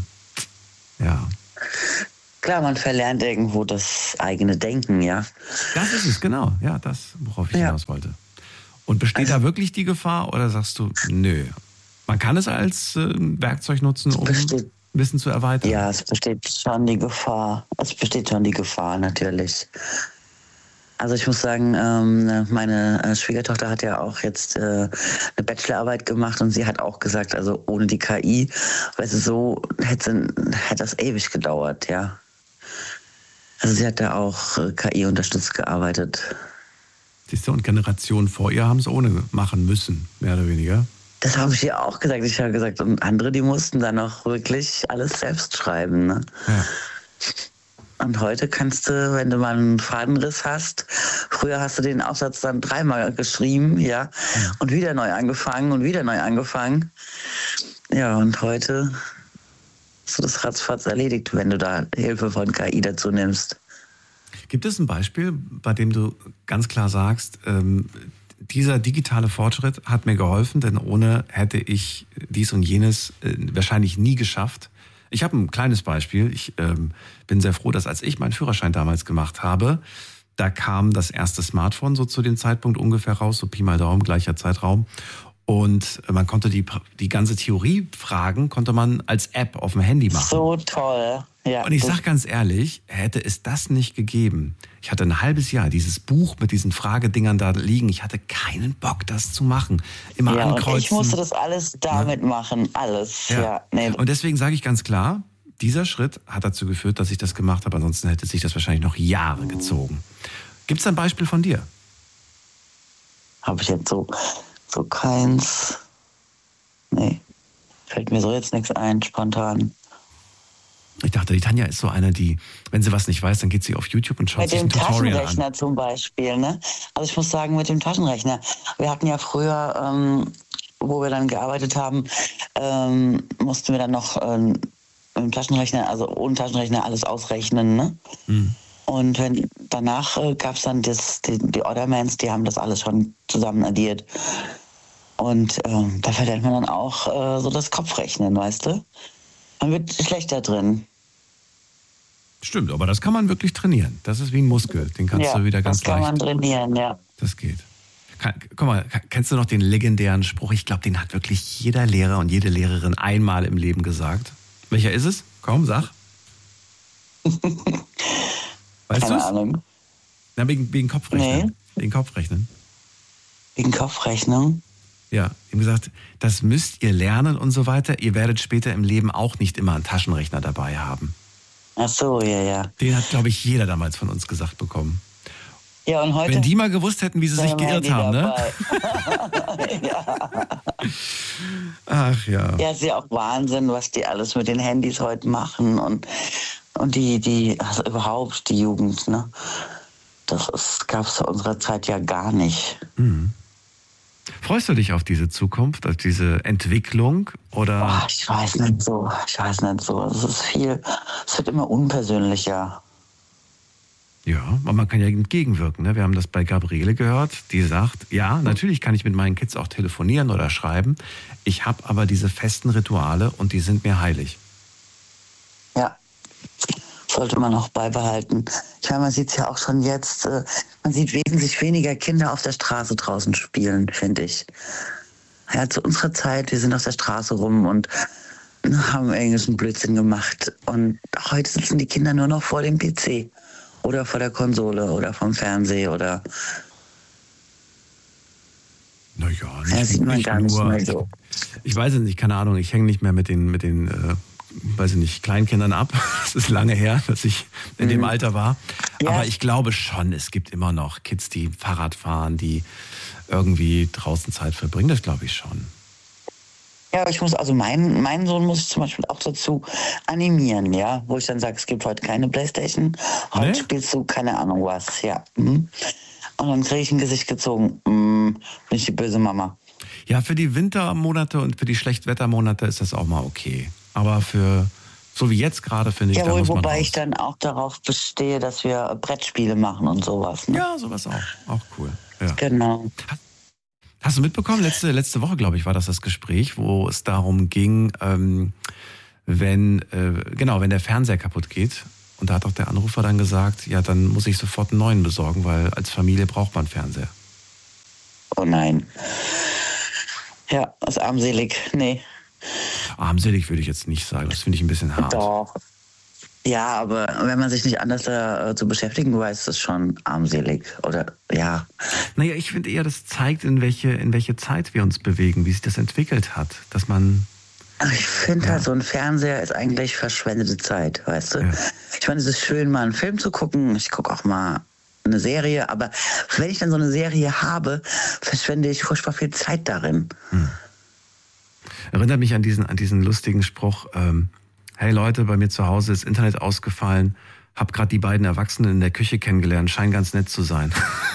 Klar, man verlernt irgendwo das eigene Denken, ja. Das ist es, genau. Ja, das, worauf ich hinaus wollte. Und besteht da wirklich die Gefahr oder sagst du, nö? Man kann es als Werkzeug nutzen, um Wissen zu erweitern. Ja, es besteht schon die Gefahr. Natürlich. Also ich muss sagen, meine Schwiegertochter hat ja auch jetzt eine Bachelorarbeit gemacht und sie hat auch gesagt, also ohne die KI, weißt du, so hätte das ewig gedauert, ja. Also sie hat da auch KI unterstützt gearbeitet. Siehst du, und Generationen vor ihr haben es ohne machen müssen, mehr oder weniger. Das habe ich ihr auch gesagt. Ich habe gesagt, und andere, die mussten dann auch wirklich alles selbst schreiben. Ne? Ja. Und heute kannst du, wenn du mal einen Fadenriss hast, früher hast du den Aufsatz dann 3-mal geschrieben, ja, und wieder neu angefangen. Ja, und heute hast du das ratzfatz erledigt, wenn du da Hilfe von KI dazu nimmst. Gibt es ein Beispiel, bei dem du ganz klar sagst, dieser digitale Fortschritt hat mir geholfen, denn ohne hätte ich dies und jenes wahrscheinlich nie geschafft? Ich habe ein kleines Beispiel. Ich bin sehr froh, dass als ich meinen Führerschein damals gemacht habe, da kam das erste Smartphone so zu dem Zeitpunkt ungefähr raus, so Pi mal Daumen, gleicher Zeitraum. Und man konnte die ganze Theoriefragen konnte man als App auf dem Handy machen. So toll. Ja, und ich sag ganz ehrlich, hätte es das nicht gegeben, ich hatte ein halbes Jahr dieses Buch mit diesen Fragedingern da liegen, ich hatte keinen Bock, das zu machen. Immer ankreuzen. Und ich musste das alles damit machen, alles. Ja. Nee. Und deswegen sage ich ganz klar, dieser Schritt hat dazu geführt, dass ich das gemacht habe, ansonsten hätte sich das wahrscheinlich noch Jahre gezogen. Gibt es ein Beispiel von dir? Habe ich jetzt so keins. Nee, fällt mir so jetzt nichts ein, spontan. Ich dachte, die Tanja ist so eine, die, wenn sie was nicht weiß, dann geht sie auf YouTube und schaut sich ein Tutorial an. Mit dem Taschenrechner zum Beispiel, ne? Also ich muss sagen, mit dem Taschenrechner. Wir hatten ja früher, wo wir dann gearbeitet haben, mussten wir dann noch im Taschenrechner, also ohne Taschenrechner alles ausrechnen, ne? Mhm. Und danach gab es dann die Ordermans, die haben das alles schon zusammen addiert. Und da verlernt man dann auch so das Kopfrechnen, weißt du? Man wird schlechter drin. Stimmt, aber das kann man wirklich trainieren. Das ist wie ein Muskel. Den kannst du wieder ganz leicht. Das kann man trainieren, ja. Das geht. Guck mal, kennst du noch den legendären Spruch? Ich glaube, den hat wirklich jeder Lehrer und jede Lehrerin einmal im Leben gesagt. Welcher ist es? Komm, sag. Weißt du? Keine Ahnung. Na, wegen Kopfrechnen. Nee. Wegen Kopfrechnen. Wegen Kopfrechnung? Ja, ihm gesagt, das müsst ihr lernen und so weiter. Ihr werdet später im Leben auch nicht immer einen Taschenrechner dabei haben. Ach so, ja. Den hat, glaube ich, jeder damals von uns gesagt bekommen. Ja, und heute? Wenn die mal gewusst hätten, wie sie sich geirrt haben, ne? Ja. Ach ja. Ja, ist ja auch Wahnsinn, was die alles mit den Handys heute machen und die also überhaupt die Jugend, ne? Das gab es zu unserer Zeit ja gar nicht. Mhm. Freust du dich auf diese Zukunft, auf diese Entwicklung? Oder? Oh, ich weiß nicht so. Es ist viel, es wird immer unpersönlicher. Ja, aber man kann ja entgegenwirken. Ne? Wir haben das bei Gabriele gehört, die sagt, ja, natürlich kann ich mit meinen Kids auch telefonieren oder schreiben. Ich habe aber diese festen Rituale und die sind mir heilig. Ja, sollte man auch beibehalten. Ich meine, man sieht es ja auch schon jetzt, man sieht wesentlich weniger Kinder auf der Straße draußen spielen, finde ich. Ja, zu unserer Zeit, wir sind auf der Straße rum und haben irgendeinen Blödsinn gemacht. Und heute sitzen die Kinder nur noch vor dem PC oder vor der Konsole oder vom Fernseher oder... Naja, nicht, sieht man gar nicht mehr so. Ich weiß es nicht, keine Ahnung, ich hänge nicht mehr mit den weiß ich nicht, Kleinkindern ab. Es ist lange her, dass ich in dem Alter war. Ja. Aber ich glaube schon, es gibt immer noch Kids, die Fahrrad fahren, die irgendwie draußen Zeit verbringen. Das glaube ich schon. Ja, aber ich muss, also meinen Sohn muss ich zum Beispiel auch dazu animieren, ja, wo ich dann sage, es gibt heute keine Playstation, heute spielst du keine Ahnung was, ja. Und dann kriege ich ein Gesicht gezogen. bin ich die böse Mama. Ja, für die Wintermonate und für die Schlechtwettermonate ist das auch mal okay. Aber für, so wie jetzt gerade, finde ich, da muss man wobei ich dann auch darauf bestehe, dass wir Brettspiele machen und sowas. Ne? Ja, sowas auch. Auch cool. Ja. Genau. Hast du mitbekommen, letzte Woche, glaube ich, war das Gespräch, wo es darum ging, wenn der Fernseher kaputt geht. Und da hat auch der Anrufer dann gesagt, ja, dann muss ich sofort einen neuen besorgen, weil als Familie braucht man einen Fernseher. Oh nein. Ja, das ist armselig. Nee. Armselig würde ich jetzt nicht sagen. Das finde ich ein bisschen hart. Doch. Ja, aber wenn man sich nicht anders zu beschäftigen weiß, ist das schon armselig. Oder ja. Naja, ich finde eher, das zeigt, in welche Zeit wir uns bewegen, wie sich das entwickelt hat. Dass man. Ich finde halt, so ein Fernseher ist eigentlich verschwendete Zeit, weißt du? Ja. Ich meine, es ist schön, mal einen Film zu gucken. Ich gucke auch mal eine Serie. Aber wenn ich dann so eine Serie habe, verschwende ich furchtbar viel Zeit darin. Erinnert mich an diesen lustigen Spruch, hey Leute, bei mir zu Hause ist Internet ausgefallen, hab gerade die beiden Erwachsenen in der Küche kennengelernt, scheinen ganz nett zu sein.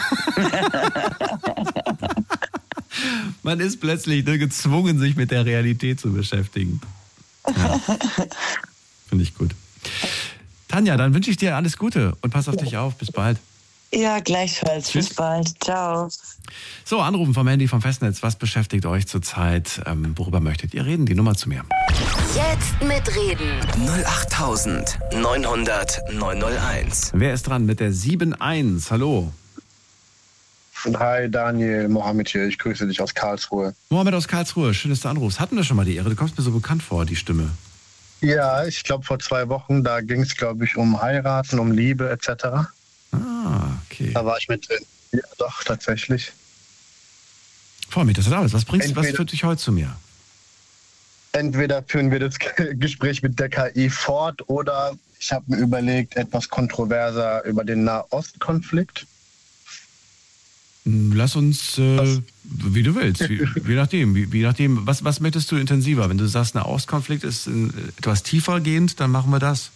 Man ist plötzlich gezwungen, sich mit der Realität zu beschäftigen. Ja. Finde ich gut. Tanja, dann wünsche ich dir alles Gute und pass auf dich auf. Bis bald. Ja, gleichfalls. Tschüss. Bis bald. Ciao. So, anrufen vom Handy vom Festnetz. Was beschäftigt euch zurzeit? Worüber möchtet ihr reden? Die Nummer zu mir. Jetzt mitreden. 08900 Wer ist dran mit der 7-1? Hallo. Hi Daniel, Mohammed hier. Ich grüße dich aus Karlsruhe. Mohammed aus Karlsruhe, schön, dass du anrufst. Hatten wir schon mal die Ehre? Du kommst mir so bekannt vor, die Stimme. Ja, ich glaube vor 2 Wochen, da ging es, glaube ich, um Heiraten, um Liebe etc. Ah, okay. Da war ich mit drin. Ja, doch, tatsächlich. Freue mich, dass du da bist. Was führt dich heute zu mir? Entweder führen wir das Gespräch mit der KI fort oder ich habe mir überlegt, etwas kontroverser über den Nahostkonflikt. Lass uns, wie du willst, je nachdem. Was möchtest du intensiver? Wenn du sagst, ein Nahostkonflikt ist etwas tiefer gehend, dann machen wir das.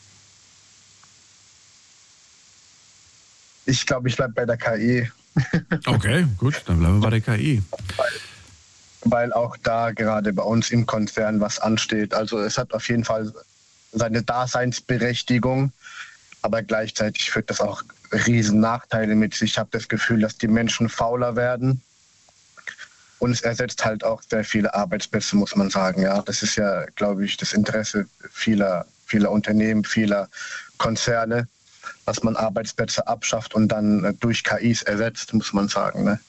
Ich glaube, ich bleibe bei der KI. Okay, gut, dann bleiben wir bei der KI. Weil auch da gerade bei uns im Konzern was ansteht. Also es hat auf jeden Fall seine Daseinsberechtigung, aber gleichzeitig führt das auch riesen Nachteile mit sich. Ich habe das Gefühl, dass die Menschen fauler werden und es ersetzt halt auch sehr viele Arbeitsplätze, muss man sagen. Ja, das ist ja, glaube ich, das Interesse vieler Unternehmen, vieler Konzerne, dass man Arbeitsplätze abschafft und dann durch KIs ersetzt, muss man sagen. Ne?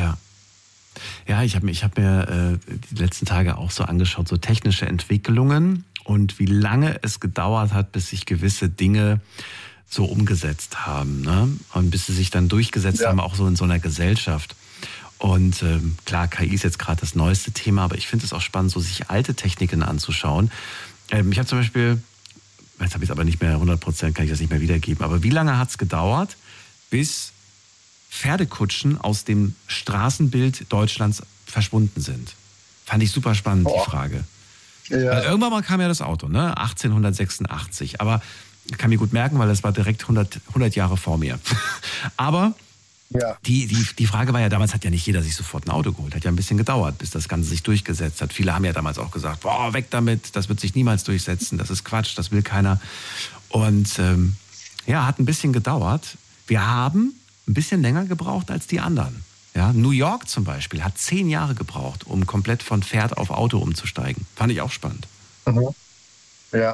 Ja, ich hab mir die letzten Tage auch so angeschaut, so technische Entwicklungen und wie lange es gedauert hat, bis sich gewisse Dinge so umgesetzt haben, ne? Und bis sie sich dann durchgesetzt haben, auch so in so einer Gesellschaft. Und klar, KI ist jetzt gerade das neueste Thema, aber ich finde es auch spannend, so sich alte Techniken anzuschauen. Ich habe zum Beispiel, jetzt habe ich es aber nicht mehr 100%, kann ich das nicht mehr wiedergeben, aber wie lange hat es gedauert, bis Pferdekutschen aus dem Straßenbild Deutschlands verschwunden sind? Fand ich super spannend, die Frage. Ja. Weil irgendwann mal kam ja das Auto, ne? 1886, aber ich kann mir gut merken, weil das war direkt 100 Jahre vor mir. Aber die Frage war ja, damals hat ja nicht jeder sich sofort ein Auto geholt. Hat ja ein bisschen gedauert, bis das Ganze sich durchgesetzt hat. Viele haben ja damals auch gesagt, boah, weg damit, das wird sich niemals durchsetzen, das ist Quatsch, das will keiner. Und hat ein bisschen gedauert. Wir haben ein bisschen länger gebraucht als die anderen. Ja, New York zum Beispiel hat 10 Jahre gebraucht, um komplett von Pferd auf Auto umzusteigen. Fand ich auch spannend. Mhm. Ja.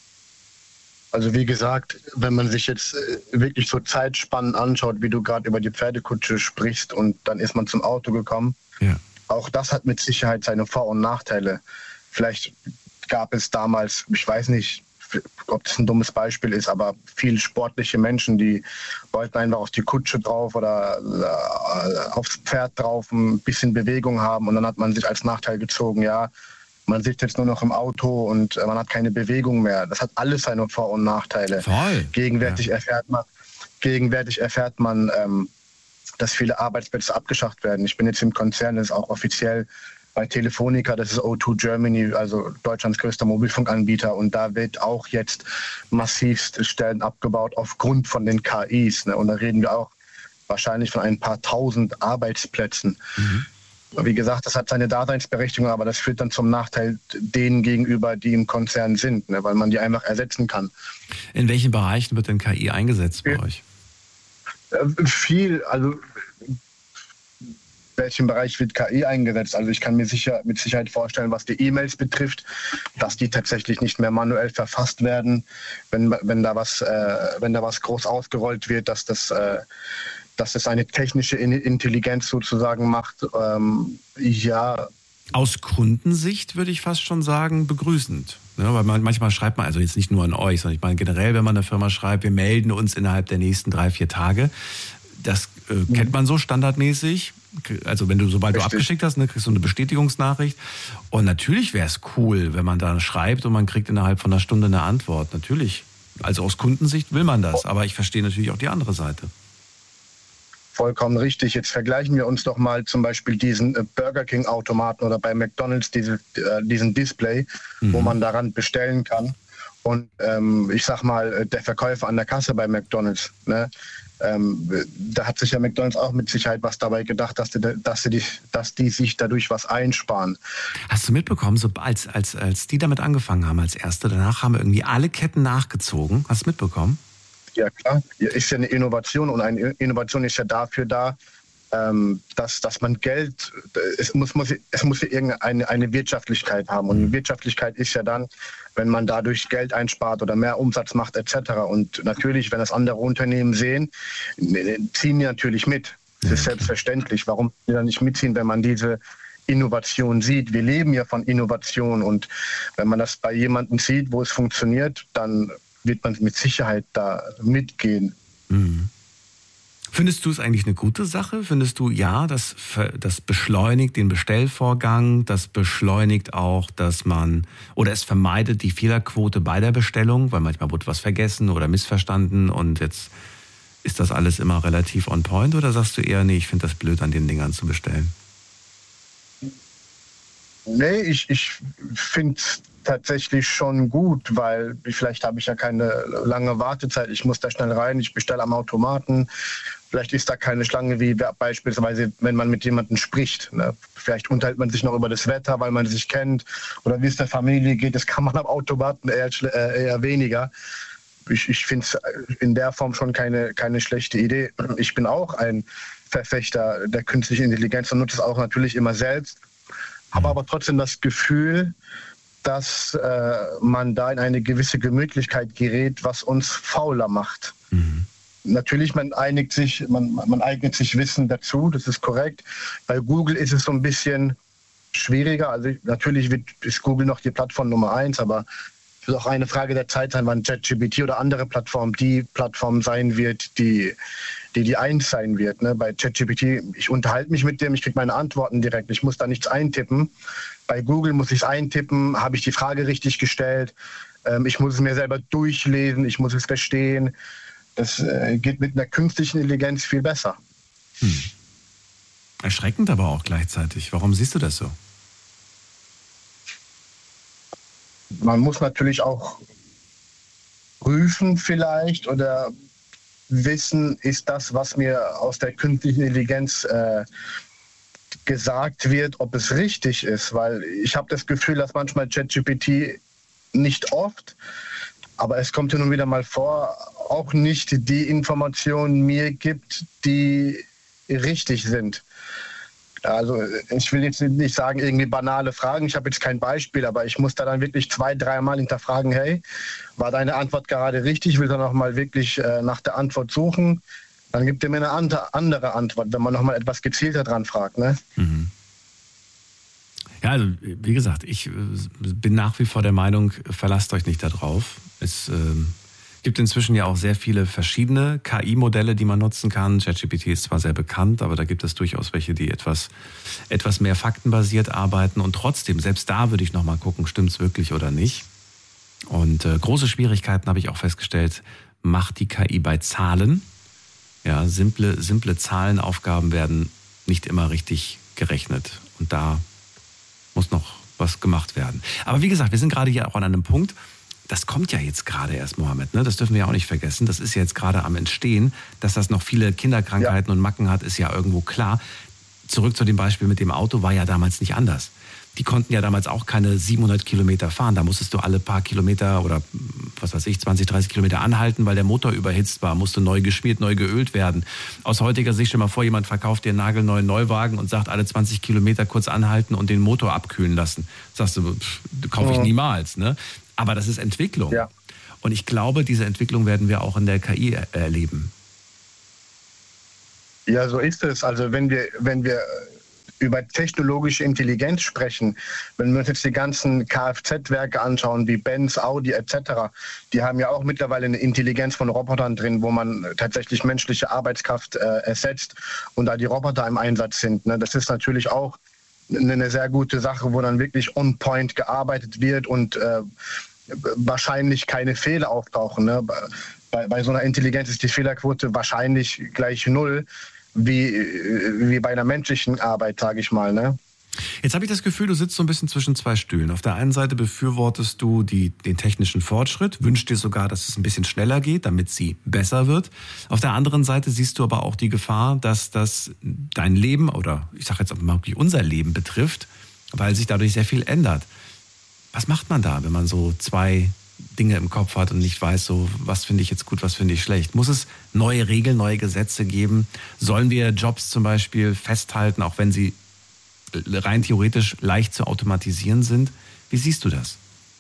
Also wie gesagt, wenn man sich jetzt wirklich so Zeitspannen anschaut, wie du gerade über die Pferdekutsche sprichst und dann ist man zum Auto gekommen, auch das hat mit Sicherheit seine Vor- und Nachteile. Vielleicht gab es damals, ich weiß nicht, ob das ein dummes Beispiel ist, aber viele sportliche Menschen, die wollten einfach auf die Kutsche drauf oder aufs Pferd drauf, ein bisschen Bewegung haben und dann hat man sich als Nachteil gezogen, ja, man sitzt jetzt nur noch im Auto und man hat keine Bewegung mehr. Das hat alles seine Vor- und Nachteile. Voll. Gegenwärtig erfährt man, dass viele Arbeitsplätze abgeschafft werden. Ich bin jetzt im Konzern, das ist auch offiziell bei Telefonica, das ist O2 Germany, also Deutschlands größter Mobilfunkanbieter. Und da wird auch jetzt massivst Stellen abgebaut aufgrund von den KIs. Ne? Und da reden wir auch wahrscheinlich von ein paar tausend Arbeitsplätzen. Wie gesagt, das hat seine Daseinsberechtigung, aber das führt dann zum Nachteil denen gegenüber, die im Konzern sind, ne, weil man die einfach ersetzen kann. In welchen Bereichen wird denn KI eingesetzt bei euch? Viel, also in welchem Bereich wird KI eingesetzt? Also ich kann mir mit Sicherheit vorstellen, was die E-Mails betrifft, dass die tatsächlich nicht mehr manuell verfasst werden, wenn da was groß ausgerollt wird, dass das eine technische Intelligenz sozusagen macht. Ja. Aus Kundensicht würde ich fast schon sagen, begrüßend. Ja, weil manchmal schreibt man, also jetzt nicht nur an euch, sondern ich meine generell, wenn man einer Firma schreibt, wir melden uns innerhalb der nächsten 3-4 Tage. Das kennt man so standardmäßig. Also sobald du abgeschickt hast, ne, kriegst du eine Bestätigungsnachricht. Und natürlich wäre es cool, wenn man da schreibt und man kriegt innerhalb von einer Stunde eine Antwort. Natürlich. Also aus Kundensicht will man das. Aber ich verstehe natürlich auch die andere Seite. Vollkommen richtig. Jetzt vergleichen wir uns doch mal zum Beispiel diesen Burger King Automaten oder bei McDonald's diesen Display, wo man daran bestellen kann. Und ich sag mal, der Verkäufer an der Kasse bei McDonald's, ne, da hat sich ja McDonald's auch mit Sicherheit was dabei gedacht, dass die sich dadurch was einsparen. Hast du mitbekommen, so als die damit angefangen haben als Erste, danach haben irgendwie alle Ketten nachgezogen? Hast du mitbekommen? Ja klar, ist ja eine Innovation und eine Innovation ist ja dafür da, dass man Geld, es muss ja irgendeine Wirtschaftlichkeit haben und Wirtschaftlichkeit ist ja dann, wenn man dadurch Geld einspart oder mehr Umsatz macht etc. Und natürlich, wenn das andere Unternehmen sehen, ziehen die natürlich mit. Das ist selbstverständlich. Warum die dann nicht mitziehen, wenn man diese Innovation sieht? Wir leben ja von Innovation und wenn man das bei jemandem sieht, wo es funktioniert, dann wird man mit Sicherheit da mitgehen. Mhm. Findest du es eigentlich eine gute Sache? Findest du, ja, das beschleunigt den Bestellvorgang, das beschleunigt auch, oder es vermeidet die Fehlerquote bei der Bestellung, weil manchmal wurde was vergessen oder missverstanden und jetzt ist das alles immer relativ on point, oder sagst du eher, nee, ich finde das blöd, an den Dingern zu bestellen? Nee, ich finde es tatsächlich schon gut, weil vielleicht habe ich ja keine lange Wartezeit. Ich muss da schnell rein, ich bestelle am Automaten. Vielleicht ist da keine Schlange wie beispielsweise, wenn man mit jemandem spricht. Ne? Vielleicht unterhält man sich noch über das Wetter, weil man sich kennt oder wie es der Familie geht. Das kann man am Automaten eher weniger. Ich finde es in der Form schon keine schlechte Idee. Ich bin auch ein Verfechter der künstlichen Intelligenz und nutze es auch natürlich immer selbst. Habe aber trotzdem das Gefühl, dass man da in eine gewisse Gemütlichkeit gerät, was uns fauler macht. Mhm. Natürlich, man eignet sich Wissen dazu, das ist korrekt. Bei Google ist es so ein bisschen schwieriger. Also natürlich ist Google noch die Plattform Nummer 1, aber es wird auch eine Frage der Zeit sein, wann ChatGPT oder andere Plattformen die Plattform sein wird, die 1 sein wird. Ne? Bei ChatGPT, ich unterhalte mich mit dem, ich kriege meine Antworten direkt, ich muss da nichts eintippen. Bei Google muss ich es eintippen, habe ich die Frage richtig gestellt, ich muss es mir selber durchlesen, ich muss es verstehen. Das geht mit einer künstlichen Intelligenz viel besser. Erschreckend aber auch gleichzeitig. Warum siehst du das so? Man muss natürlich auch prüfen vielleicht oder wissen, ist das, was mir aus der künstlichen Intelligenz gesagt wird, ob es richtig ist. Weil ich habe das Gefühl, dass manchmal ChatGPT, nicht oft, aber es kommt ja nun wieder mal vor, auch nicht die Informationen mir gibt, die richtig sind. Also ich will jetzt nicht sagen, irgendwie banale Fragen, ich habe jetzt kein Beispiel, aber ich muss da dann wirklich 2-3 Mal hinterfragen, hey, war deine Antwort gerade richtig? Ich will dann noch mal wirklich nach der Antwort suchen. Dann gibt er mir eine andere Antwort, wenn man noch mal etwas gezielter dran fragt. Ne? Mhm. Ja, also wie gesagt, ich bin nach wie vor der Meinung, verlasst euch nicht darauf. Es gibt inzwischen ja auch sehr viele verschiedene KI-Modelle, die man nutzen kann. ChatGPT ist zwar sehr bekannt, aber da gibt es durchaus welche, die etwas mehr faktenbasiert arbeiten. Und trotzdem, selbst da würde ich noch mal gucken, stimmt es wirklich oder nicht. Und große Schwierigkeiten habe ich auch festgestellt, macht die KI bei Zahlen. Ja, simple Zahlenaufgaben werden nicht immer richtig gerechnet. Und da muss noch was gemacht werden. Aber wie gesagt, wir sind gerade hier auch an einem Punkt, das kommt ja jetzt gerade erst, Mohammed, ne? Das dürfen wir ja auch nicht vergessen. Das ist ja jetzt gerade am Entstehen. Dass das noch viele Kinderkrankheiten und Macken hat, ist ja irgendwo klar. Zurück zu dem Beispiel mit dem Auto, war ja damals nicht anders. Die konnten ja damals auch keine 700 Kilometer fahren. Da musstest du alle paar Kilometer oder, 20, 30 Kilometer anhalten, weil der Motor überhitzt war, musste neu geschmiert, neu geölt werden. Aus heutiger Sicht, stell mal vor, jemand verkauft dir einen nagelneuen Neuwagen und sagt, alle 20 Kilometer kurz anhalten und den Motor abkühlen lassen. Sagst du, kaufe ich niemals, ne? Aber das ist Entwicklung. Ja. Und ich glaube, diese Entwicklung werden wir auch in der KI erleben. Ja, so ist es. Also wenn wir über technologische Intelligenz sprechen, wenn wir uns jetzt die ganzen Kfz-Werke anschauen, wie Benz, Audi etc., die haben ja auch mittlerweile eine Intelligenz von Robotern drin, wo man tatsächlich menschliche Arbeitskraft ersetzt und da die Roboter im Einsatz sind. Ne? Das ist natürlich auch eine sehr gute Sache, wo dann wirklich on point gearbeitet wird und wahrscheinlich keine Fehler auftauchen. Ne? Bei so einer Intelligenz ist die Fehlerquote wahrscheinlich gleich 0, wie bei einer menschlichen Arbeit, sage ich mal. Ne? Jetzt habe ich das Gefühl, du sitzt so ein bisschen zwischen zwei Stühlen. Auf der einen Seite befürwortest du den technischen Fortschritt, wünschst dir sogar, dass es ein bisschen schneller geht, damit sie besser wird. Auf der anderen Seite siehst du aber auch die Gefahr, dass das dein Leben oder ich sage jetzt auch mal unser Leben betrifft, weil sich dadurch sehr viel ändert. Was macht man da, wenn man so zwei Dinge im Kopf hat und nicht weiß, so was finde ich jetzt gut, was finde ich schlecht? Muss es neue Regeln, neue Gesetze geben? Sollen wir Jobs zum Beispiel festhalten, auch wenn sie rein theoretisch leicht zu automatisieren sind? Wie siehst du das?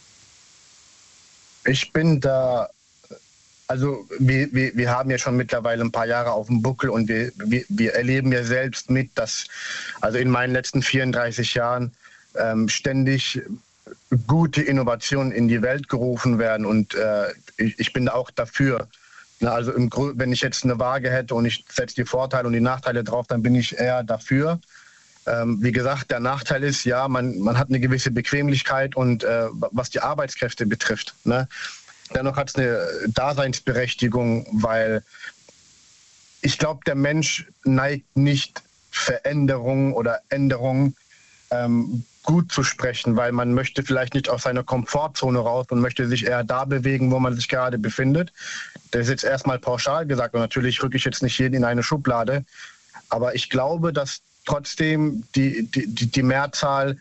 Ich bin da, also wir haben ja schon mittlerweile ein paar Jahre auf dem Buckel und wir erleben ja selbst mit, dass also in meinen letzten 34 Jahren ständig gute Innovationen in die Welt gerufen werden und ich bin da auch dafür. Also wenn ich jetzt eine Waage hätte und ich setze die Vorteile und die Nachteile drauf, dann bin ich eher dafür. Wie gesagt, der Nachteil ist, ja, man hat eine gewisse Bequemlichkeit und was die Arbeitskräfte betrifft. Ne? Dennoch hat es eine Daseinsberechtigung, weil ich glaube, der Mensch neigt nicht Veränderungen oder Änderungen gut zu sprechen, weil man möchte vielleicht nicht aus seiner Komfortzone raus und möchte sich eher da bewegen, wo man sich gerade befindet. Das ist jetzt erstmal pauschal gesagt und natürlich rücke ich jetzt nicht jeden in eine Schublade, aber ich glaube, dass trotzdem die Mehrzahl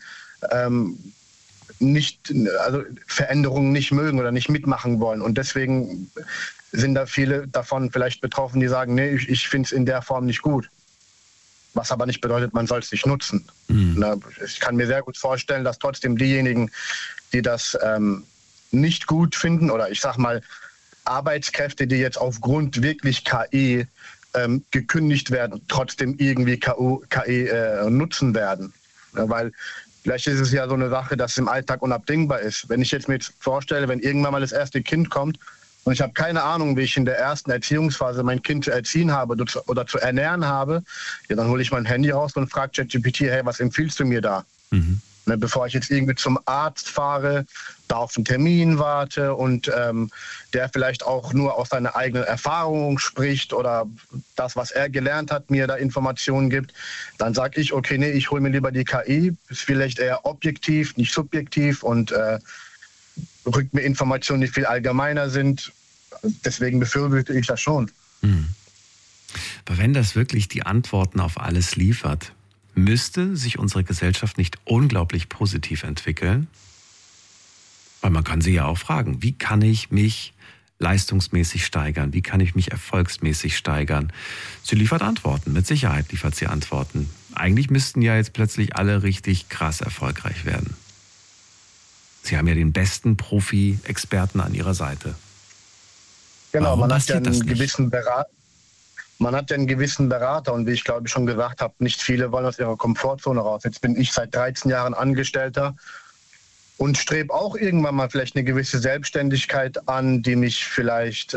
Veränderungen nicht mögen oder nicht mitmachen wollen und deswegen sind da viele davon vielleicht betroffen, die sagen, nee, ich finde es in der Form nicht gut. Was aber nicht bedeutet, man soll es nicht nutzen. Mhm. Ich kann mir sehr gut vorstellen, dass trotzdem diejenigen, die das nicht gut finden, oder ich sag mal Arbeitskräfte, die jetzt aufgrund wirklich KI gekündigt werden, trotzdem irgendwie KI nutzen werden. Weil vielleicht ist es ja so eine Sache, dass es im Alltag unabdingbar ist. Wenn ich jetzt mir vorstelle, wenn irgendwann mal das erste Kind kommt, und ich habe keine Ahnung, wie ich in der ersten Erziehungsphase mein Kind zu erziehen habe oder zu ernähren habe, ja, dann hole ich mein Handy raus und frage ChatGPT, hey, was empfiehlst du mir da? Mhm. Ne, bevor ich jetzt irgendwie zum Arzt fahre, da auf einen Termin warte und der vielleicht auch nur aus seiner eigenen Erfahrung spricht oder das, was er gelernt hat, mir da Informationen gibt, dann sage ich, okay, nee, ich hole mir lieber die KI, ist vielleicht eher objektiv, nicht subjektiv und rückt mir Informationen, die viel allgemeiner sind. Deswegen befürworte ich das schon. Mhm. Aber wenn das wirklich die Antworten auf alles liefert, müsste sich unsere Gesellschaft nicht unglaublich positiv entwickeln? Weil man kann sie ja auch fragen, wie kann ich mich leistungsmäßig steigern? Wie kann ich mich erfolgsmäßig steigern? Sie liefert Antworten, mit Sicherheit liefert sie Antworten. Eigentlich müssten ja jetzt plötzlich alle richtig krass erfolgreich werden. Sie haben ja den besten Profi-Experten an Ihrer Seite. Genau, warum man hat ja einen gewissen Berater. Man hat ja einen gewissen Berater und wie ich glaube ich schon gesagt habe, nicht viele wollen aus ihrer Komfortzone raus. Jetzt bin ich seit 13 Jahren Angestellter und strebe auch irgendwann mal vielleicht eine gewisse Selbstständigkeit an, die mich vielleicht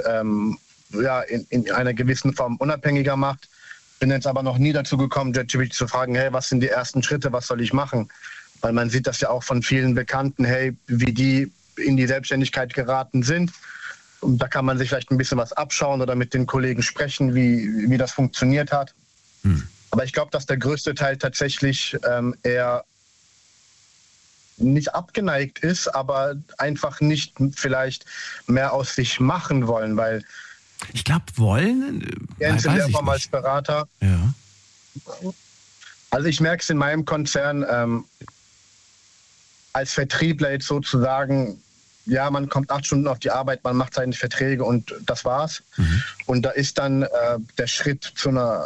in einer gewissen Form unabhängiger macht. Bin jetzt aber noch nie dazu gekommen, ChatGPT zu fragen, hey, was sind die ersten Schritte, was soll ich machen? Weil man sieht das ja auch von vielen Bekannten, hey, wie die in die Selbstständigkeit geraten sind. Und da kann man sich vielleicht ein bisschen was abschauen oder mit den Kollegen sprechen, wie das funktioniert hat. Aber ich glaube, dass der größte Teil tatsächlich eher nicht abgeneigt ist, aber einfach nicht vielleicht mehr aus sich machen wollen, weil ich glaube, wollen. Jens in der Form als Berater. Ja. Also ich merke es in meinem Konzern als Vertriebler jetzt sozusagen, ja, man kommt 8 Stunden auf die Arbeit, man macht seine Verträge und das war's. Mhm. Und da ist dann der Schritt zu einer,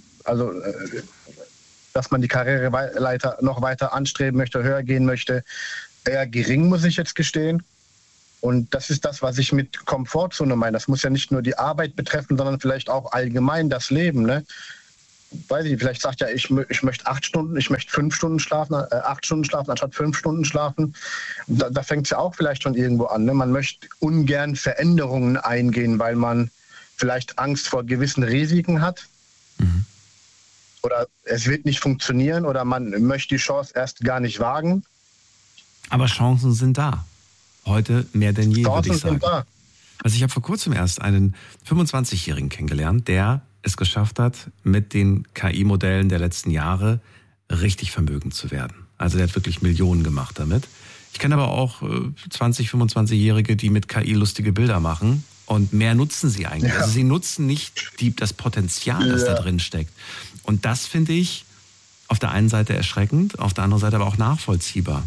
dass man die Karriereleiter noch weiter anstreben möchte, höher gehen möchte, eher gering, muss ich jetzt gestehen. Und das ist das, was ich mit Komfortzone meine. Das muss ja nicht nur die Arbeit betreffen, sondern vielleicht auch allgemein das Leben, ne? Weiß ich, vielleicht sagt ja, ich möchte 8 Stunden, ich möchte 5 Stunden schlafen, 8 Stunden schlafen anstatt 5 Stunden schlafen. Da fängt es ja auch vielleicht schon irgendwo an. Ne? Man möchte ungern Veränderungen eingehen, weil man vielleicht Angst vor gewissen Risiken hat. Mhm. Oder es wird nicht funktionieren oder man möchte die Chance erst gar nicht wagen. Aber Chancen sind da. Heute mehr denn je, würde ich sagen. Sind da. Also ich habe vor kurzem erst einen 25-Jährigen kennengelernt, der es geschafft hat, mit den KI-Modellen der letzten Jahre richtig vermögend zu werden. Also der hat wirklich Millionen gemacht damit. Ich kenne aber auch 20-, 25-Jährige, die mit KI lustige Bilder machen und mehr nutzen sie eigentlich. Ja. Also sie nutzen nicht das Potenzial, das da drin steckt. Und das finde ich auf der einen Seite erschreckend, auf der anderen Seite aber auch nachvollziehbar.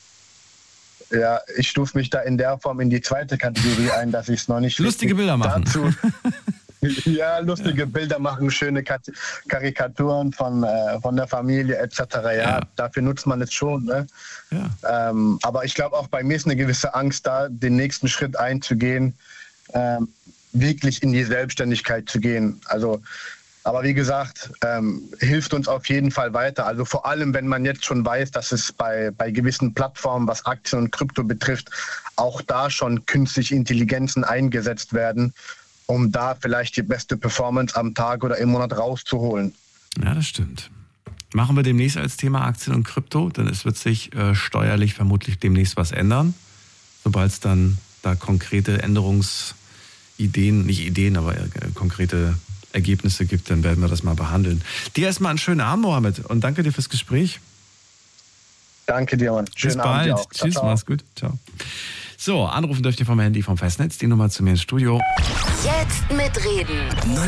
Ja, ich stufe mich da in der Form in die zweite Kategorie ein, dass ich es noch nicht... Lustige Bilder machen. Ja, lustige Bilder machen, schöne Karikaturen von der Familie etc. Ja, dafür nutzt man es schon. Ne? Ja. Aber ich glaube auch bei mir ist eine gewisse Angst da, den nächsten Schritt einzugehen, wirklich in die Selbstständigkeit zu gehen. Also, aber wie gesagt, hilft uns auf jeden Fall weiter. Also vor allem, wenn man jetzt schon weiß, dass es bei gewissen Plattformen, was Aktien und Krypto betrifft, auch da schon künstliche Intelligenzen eingesetzt werden, um da vielleicht die beste Performance am Tag oder im Monat rauszuholen. Ja, das stimmt. Machen wir demnächst als Thema Aktien und Krypto, denn es wird sich steuerlich vermutlich demnächst was ändern. Sobald es dann da konkrete Änderungsideen, nicht Ideen, aber konkrete Ergebnisse gibt, dann werden wir das mal behandeln. Dir erstmal einen schönen Abend, Mohammed, und danke dir fürs Gespräch. Danke dir, Mann. Bis bald. Ciao, tschüss, ciao. Mach's gut. Ciao. So, anrufen dürft ihr vom Handy vom Festnetz, die Nummer zu mir ins Studio. Jetzt mitreden.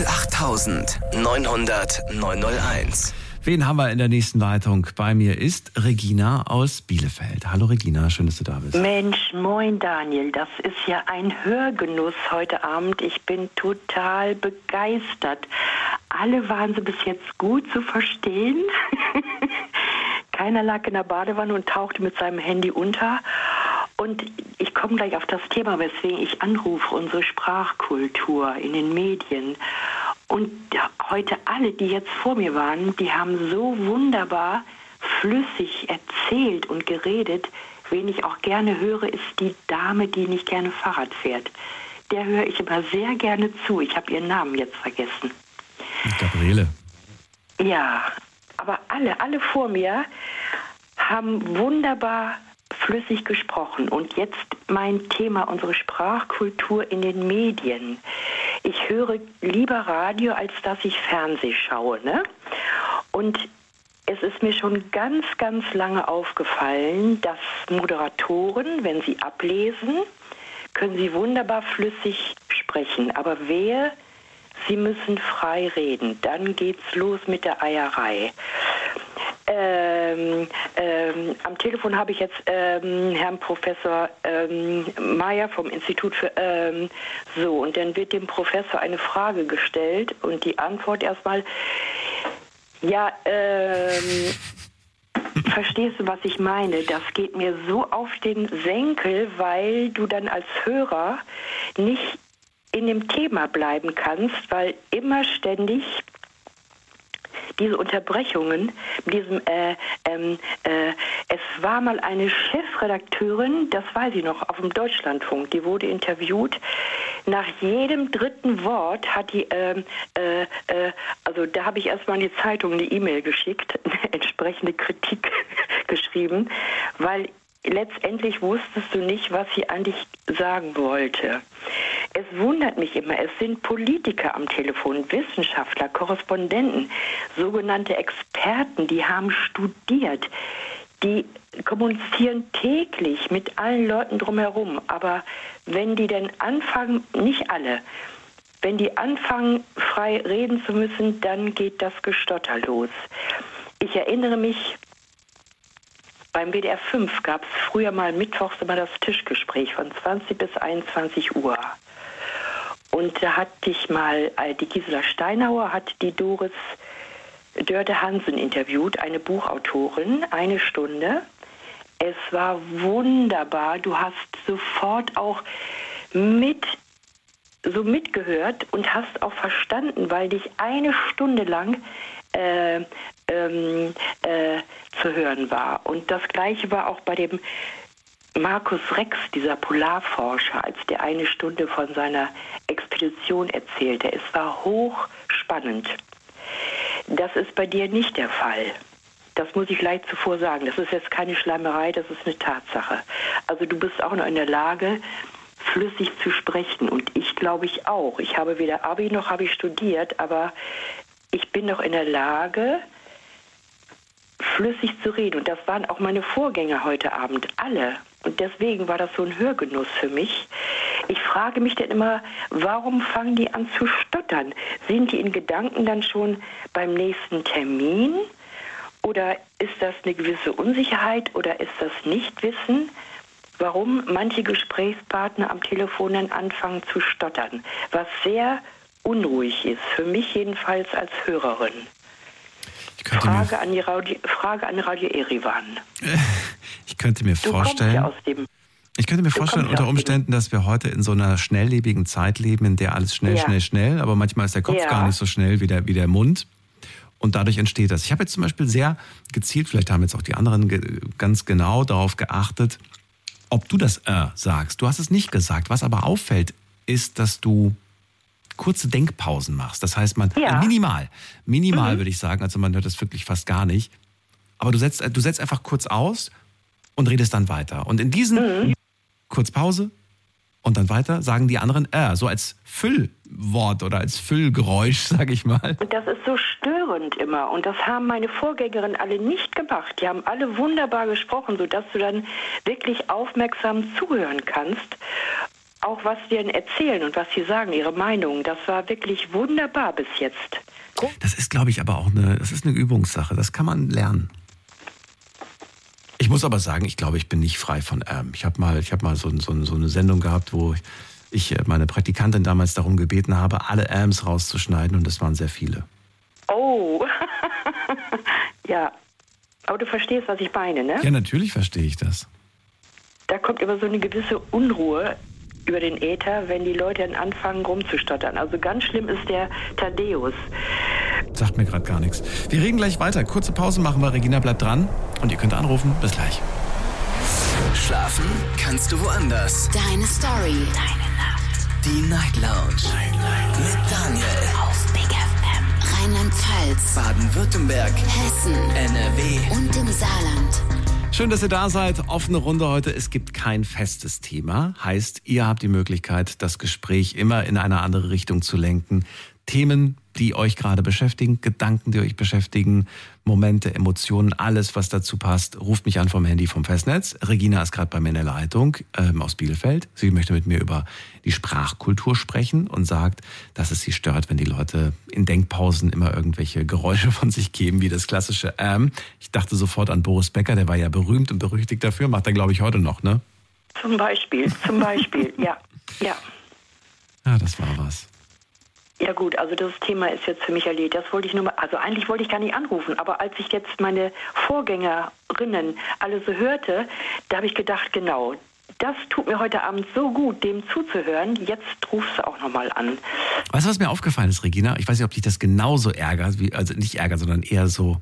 08900 901. Wen haben wir in der nächsten Leitung? Bei mir ist Regina aus Bielefeld. Hallo Regina, schön, dass du da bist. Mensch, moin Daniel, das ist ja ein Hörgenuss heute Abend. Ich bin total begeistert. Alle waren sie bis jetzt gut zu verstehen. Keiner lag in der Badewanne und tauchte mit seinem Handy unter. Und ich komme gleich auf das Thema, weswegen ich anrufe, unsere Sprachkultur in den Medien. Und heute alle, die jetzt vor mir waren, die haben so wunderbar flüssig erzählt und geredet. Wen ich auch gerne höre, ist die Dame, die nicht gerne Fahrrad fährt. Der höre ich immer sehr gerne zu. Ich habe ihren Namen jetzt vergessen. Gabriele. Ja, aber alle vor mir haben wunderbar flüssig gesprochen. Und jetzt mein Thema, unsere Sprachkultur in den Medien. Ich höre lieber Radio, als dass ich Fernseh schaue, ne? Und es ist mir schon ganz, ganz lange aufgefallen, dass Moderatoren, wenn sie ablesen, können sie wunderbar flüssig sprechen. Aber sie müssen frei reden. Dann geht's los mit der Eierei. Am Telefon habe ich jetzt Herrn Professor Mayer vom Institut für und dann wird dem Professor eine Frage gestellt und die Antwort erstmal, verstehst du, was ich meine? Das geht mir so auf den Senkel, weil du dann als Hörer nicht in dem Thema bleiben kannst, weil immer ständig diese Unterbrechungen, mit diesem, es war mal eine Chefredakteurin, das weiß ich noch, auf dem Deutschlandfunk, die wurde interviewt. Nach jedem dritten Wort hat die, also da habe ich erstmal in die Zeitung eine E-Mail geschickt, eine entsprechende Kritik geschrieben, weil letztendlich wusstest du nicht, was sie eigentlich sagen wollte. Es wundert mich immer, es sind Politiker am Telefon, Wissenschaftler, Korrespondenten, sogenannte Experten, die haben studiert. die kommunizieren täglich mit allen Leuten drumherum. Aber wenn die dann anfangen, nicht alle, wenn die anfangen, frei reden zu müssen, dann geht das Gestotter los. Ich erinnere mich, beim WDR 5 gab es früher mal mittwochs immer das Tischgespräch von 20 bis 21 Uhr. Und da hatte ich mal, die Gisela Steinauer hat die Doris Dörte Hansen interviewt, eine Buchautorin, 1 Stunde. Es war wunderbar. Du hast sofort auch mitgehört und hast auch verstanden, weil dich 1 Stunde lang zu hören war. Und das Gleiche war auch bei dem Markus Rex, dieser Polarforscher, als der 1 Stunde von seiner Expedition erzählte. Es war hochspannend. Das ist bei dir nicht der Fall. Das muss ich gleich zuvor sagen. Das ist jetzt keine Schleimerei, das ist eine Tatsache. Also du bist auch noch in der Lage, flüssig zu sprechen. Und ich glaube ich auch. Ich habe weder Abi noch habe ich studiert, aber ich bin noch in der Lage, flüssig zu reden. Und das waren auch meine Vorgänger heute Abend, alle. Und deswegen war das so ein Hörgenuss für mich. Ich frage mich dann immer, warum fangen die an zu stottern? Sind die in Gedanken dann schon beim nächsten Termin? Oder ist das eine gewisse Unsicherheit oder ist das Nichtwissen? Warum manche Gesprächspartner am Telefon dann anfangen zu stottern? Was sehr unruhig ist, für mich jedenfalls als Hörerin. Frage an Radio Erivan. Ich könnte mir vorstellen, unter Umständen, dass wir heute in so einer schnelllebigen Zeit leben, in der alles schnell, aber manchmal ist der Kopf gar nicht so schnell wie der Mund. Und dadurch entsteht das. Ich habe jetzt zum Beispiel sehr gezielt, vielleicht haben jetzt auch die anderen ganz genau darauf geachtet, ob du das sagst. Du hast es nicht gesagt. Was aber auffällt, ist, dass du kurze Denkpausen machst. Das heißt, minimal würde ich sagen, also man hört das wirklich fast gar nicht. Aber du setzt einfach kurz aus und redest dann weiter. Und in diesen kurz Pause und dann weiter sagen die anderen so als Füllwort oder als Füllgeräusch, sage ich mal. Und das ist so störend immer. Und das haben meine Vorgängerinnen alle nicht gemacht. Die haben alle wunderbar gesprochen, sodass du dann wirklich aufmerksam zuhören kannst. Auch was sie denn erzählen und was sie sagen, ihre Meinung, das war wirklich wunderbar bis jetzt. Das ist, glaube ich, aber auch eine Übungssache. Das kann man lernen. Ich muss aber sagen, ich glaube, ich bin nicht frei von Ich habe mal so eine Sendung gehabt, wo ich meine Praktikantin damals darum gebeten habe, alle rauszuschneiden und das waren sehr viele. Oh, ja. Aber du verstehst, was ich meine, ne? Ja, natürlich verstehe ich das. Da kommt immer so eine gewisse Unruhe über den Äther, wenn die Leute dann anfangen rumzustottern. Also ganz schlimm ist der Thaddeus. Sagt mir gerade gar nichts. Wir reden gleich weiter. Kurze Pause machen wir. Regina bleibt dran und ihr könnt anrufen. Bis gleich. Schlafen kannst du woanders. Deine Story. Deine Nacht. Die Night Lounge. Mit Daniel. Auf Big FM. Rheinland-Pfalz. Baden-Württemberg. Hessen. NRW. Und im Saarland. Schön, dass ihr da seid. Offene Runde heute. Es gibt kein festes Thema. Heißt, ihr habt die Möglichkeit, das Gespräch immer in eine andere Richtung zu lenken. Themen, die euch gerade beschäftigen, Gedanken, die euch beschäftigen, Momente, Emotionen, alles, was dazu passt. Ruft mich an vom Handy vom Festnetz. Regina ist gerade bei mir in der Leitung aus Bielefeld. Sie möchte mit mir über die Sprachkultur sprechen und sagt, dass es sie stört, wenn die Leute in Denkpausen immer irgendwelche Geräusche von sich geben, wie das klassische Ich dachte sofort an Boris Becker, der war ja berühmt und berüchtigt dafür, macht er, glaube ich, heute noch, ne? Zum Beispiel, ja. Ja, das war was. Ja gut, also das Thema ist jetzt für mich erledigt. Das wollte ich nur mal, also eigentlich wollte ich gar nicht anrufen, aber als ich jetzt meine Vorgängerinnen alle so hörte, da habe ich gedacht, genau, das tut mir heute Abend so gut, dem zuzuhören. Jetzt rufst du auch nochmal an. Weißt du, was mir aufgefallen ist, Regina? Ich weiß nicht, ob dich das genauso ärgert, also nicht ärgert, sondern eher so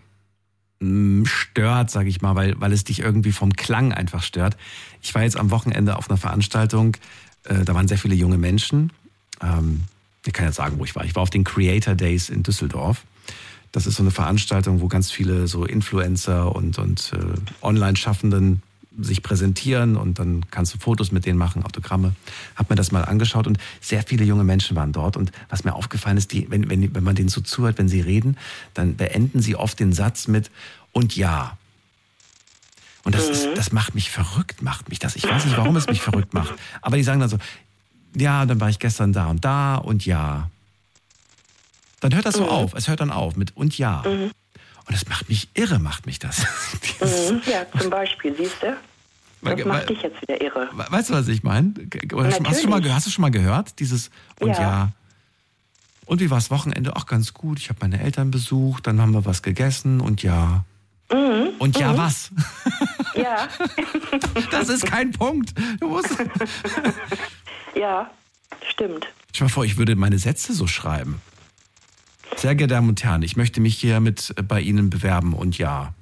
stört, sage ich mal, weil es dich irgendwie vom Klang einfach stört. Ich war jetzt am Wochenende auf einer Veranstaltung, da waren sehr viele junge Menschen. Ich kann jetzt sagen, wo ich war. Ich war auf den Creator Days in Düsseldorf. Das ist so eine Veranstaltung, wo ganz viele so Influencer und Online-Schaffenden sich präsentieren und dann kannst du Fotos mit denen machen, Autogramme. Hab mir das mal angeschaut und sehr viele junge Menschen waren dort. Und was mir aufgefallen ist, wenn man denen so zuhört, wenn sie reden, dann beenden sie oft den Satz mit "und ja". Und das macht mich verrückt, Ich weiß nicht, warum es mich verrückt macht. Aber die sagen dann so, ja, dann war ich gestern da und ja. Dann hört das so auf. Es hört dann auf mit und ja. Und das macht mich irre, das. Ja, zum Beispiel, siehst du? Das macht dich jetzt wieder irre. Weißt du, was ich meine? Hast du schon mal gehört? Dieses und ja. Und wie war das Wochenende? Ach, ganz gut. Ich habe meine Eltern besucht, dann haben wir was gegessen und ja. Und ja, was? Ja. Das ist kein Punkt. Du musst... Ja, stimmt. Stell dir mal vor, ich würde meine Sätze so schreiben. Sehr geehrte Damen und Herren, ich möchte mich hiermit bei Ihnen bewerben und ja.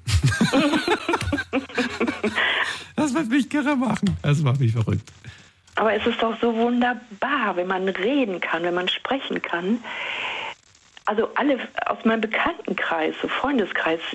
Das wird mich kirre machen. Das macht mich verrückt. Aber es ist doch so wunderbar, wenn man reden kann, wenn man sprechen kann. Also alle aus meinem Bekanntenkreis, so Freundeskreis,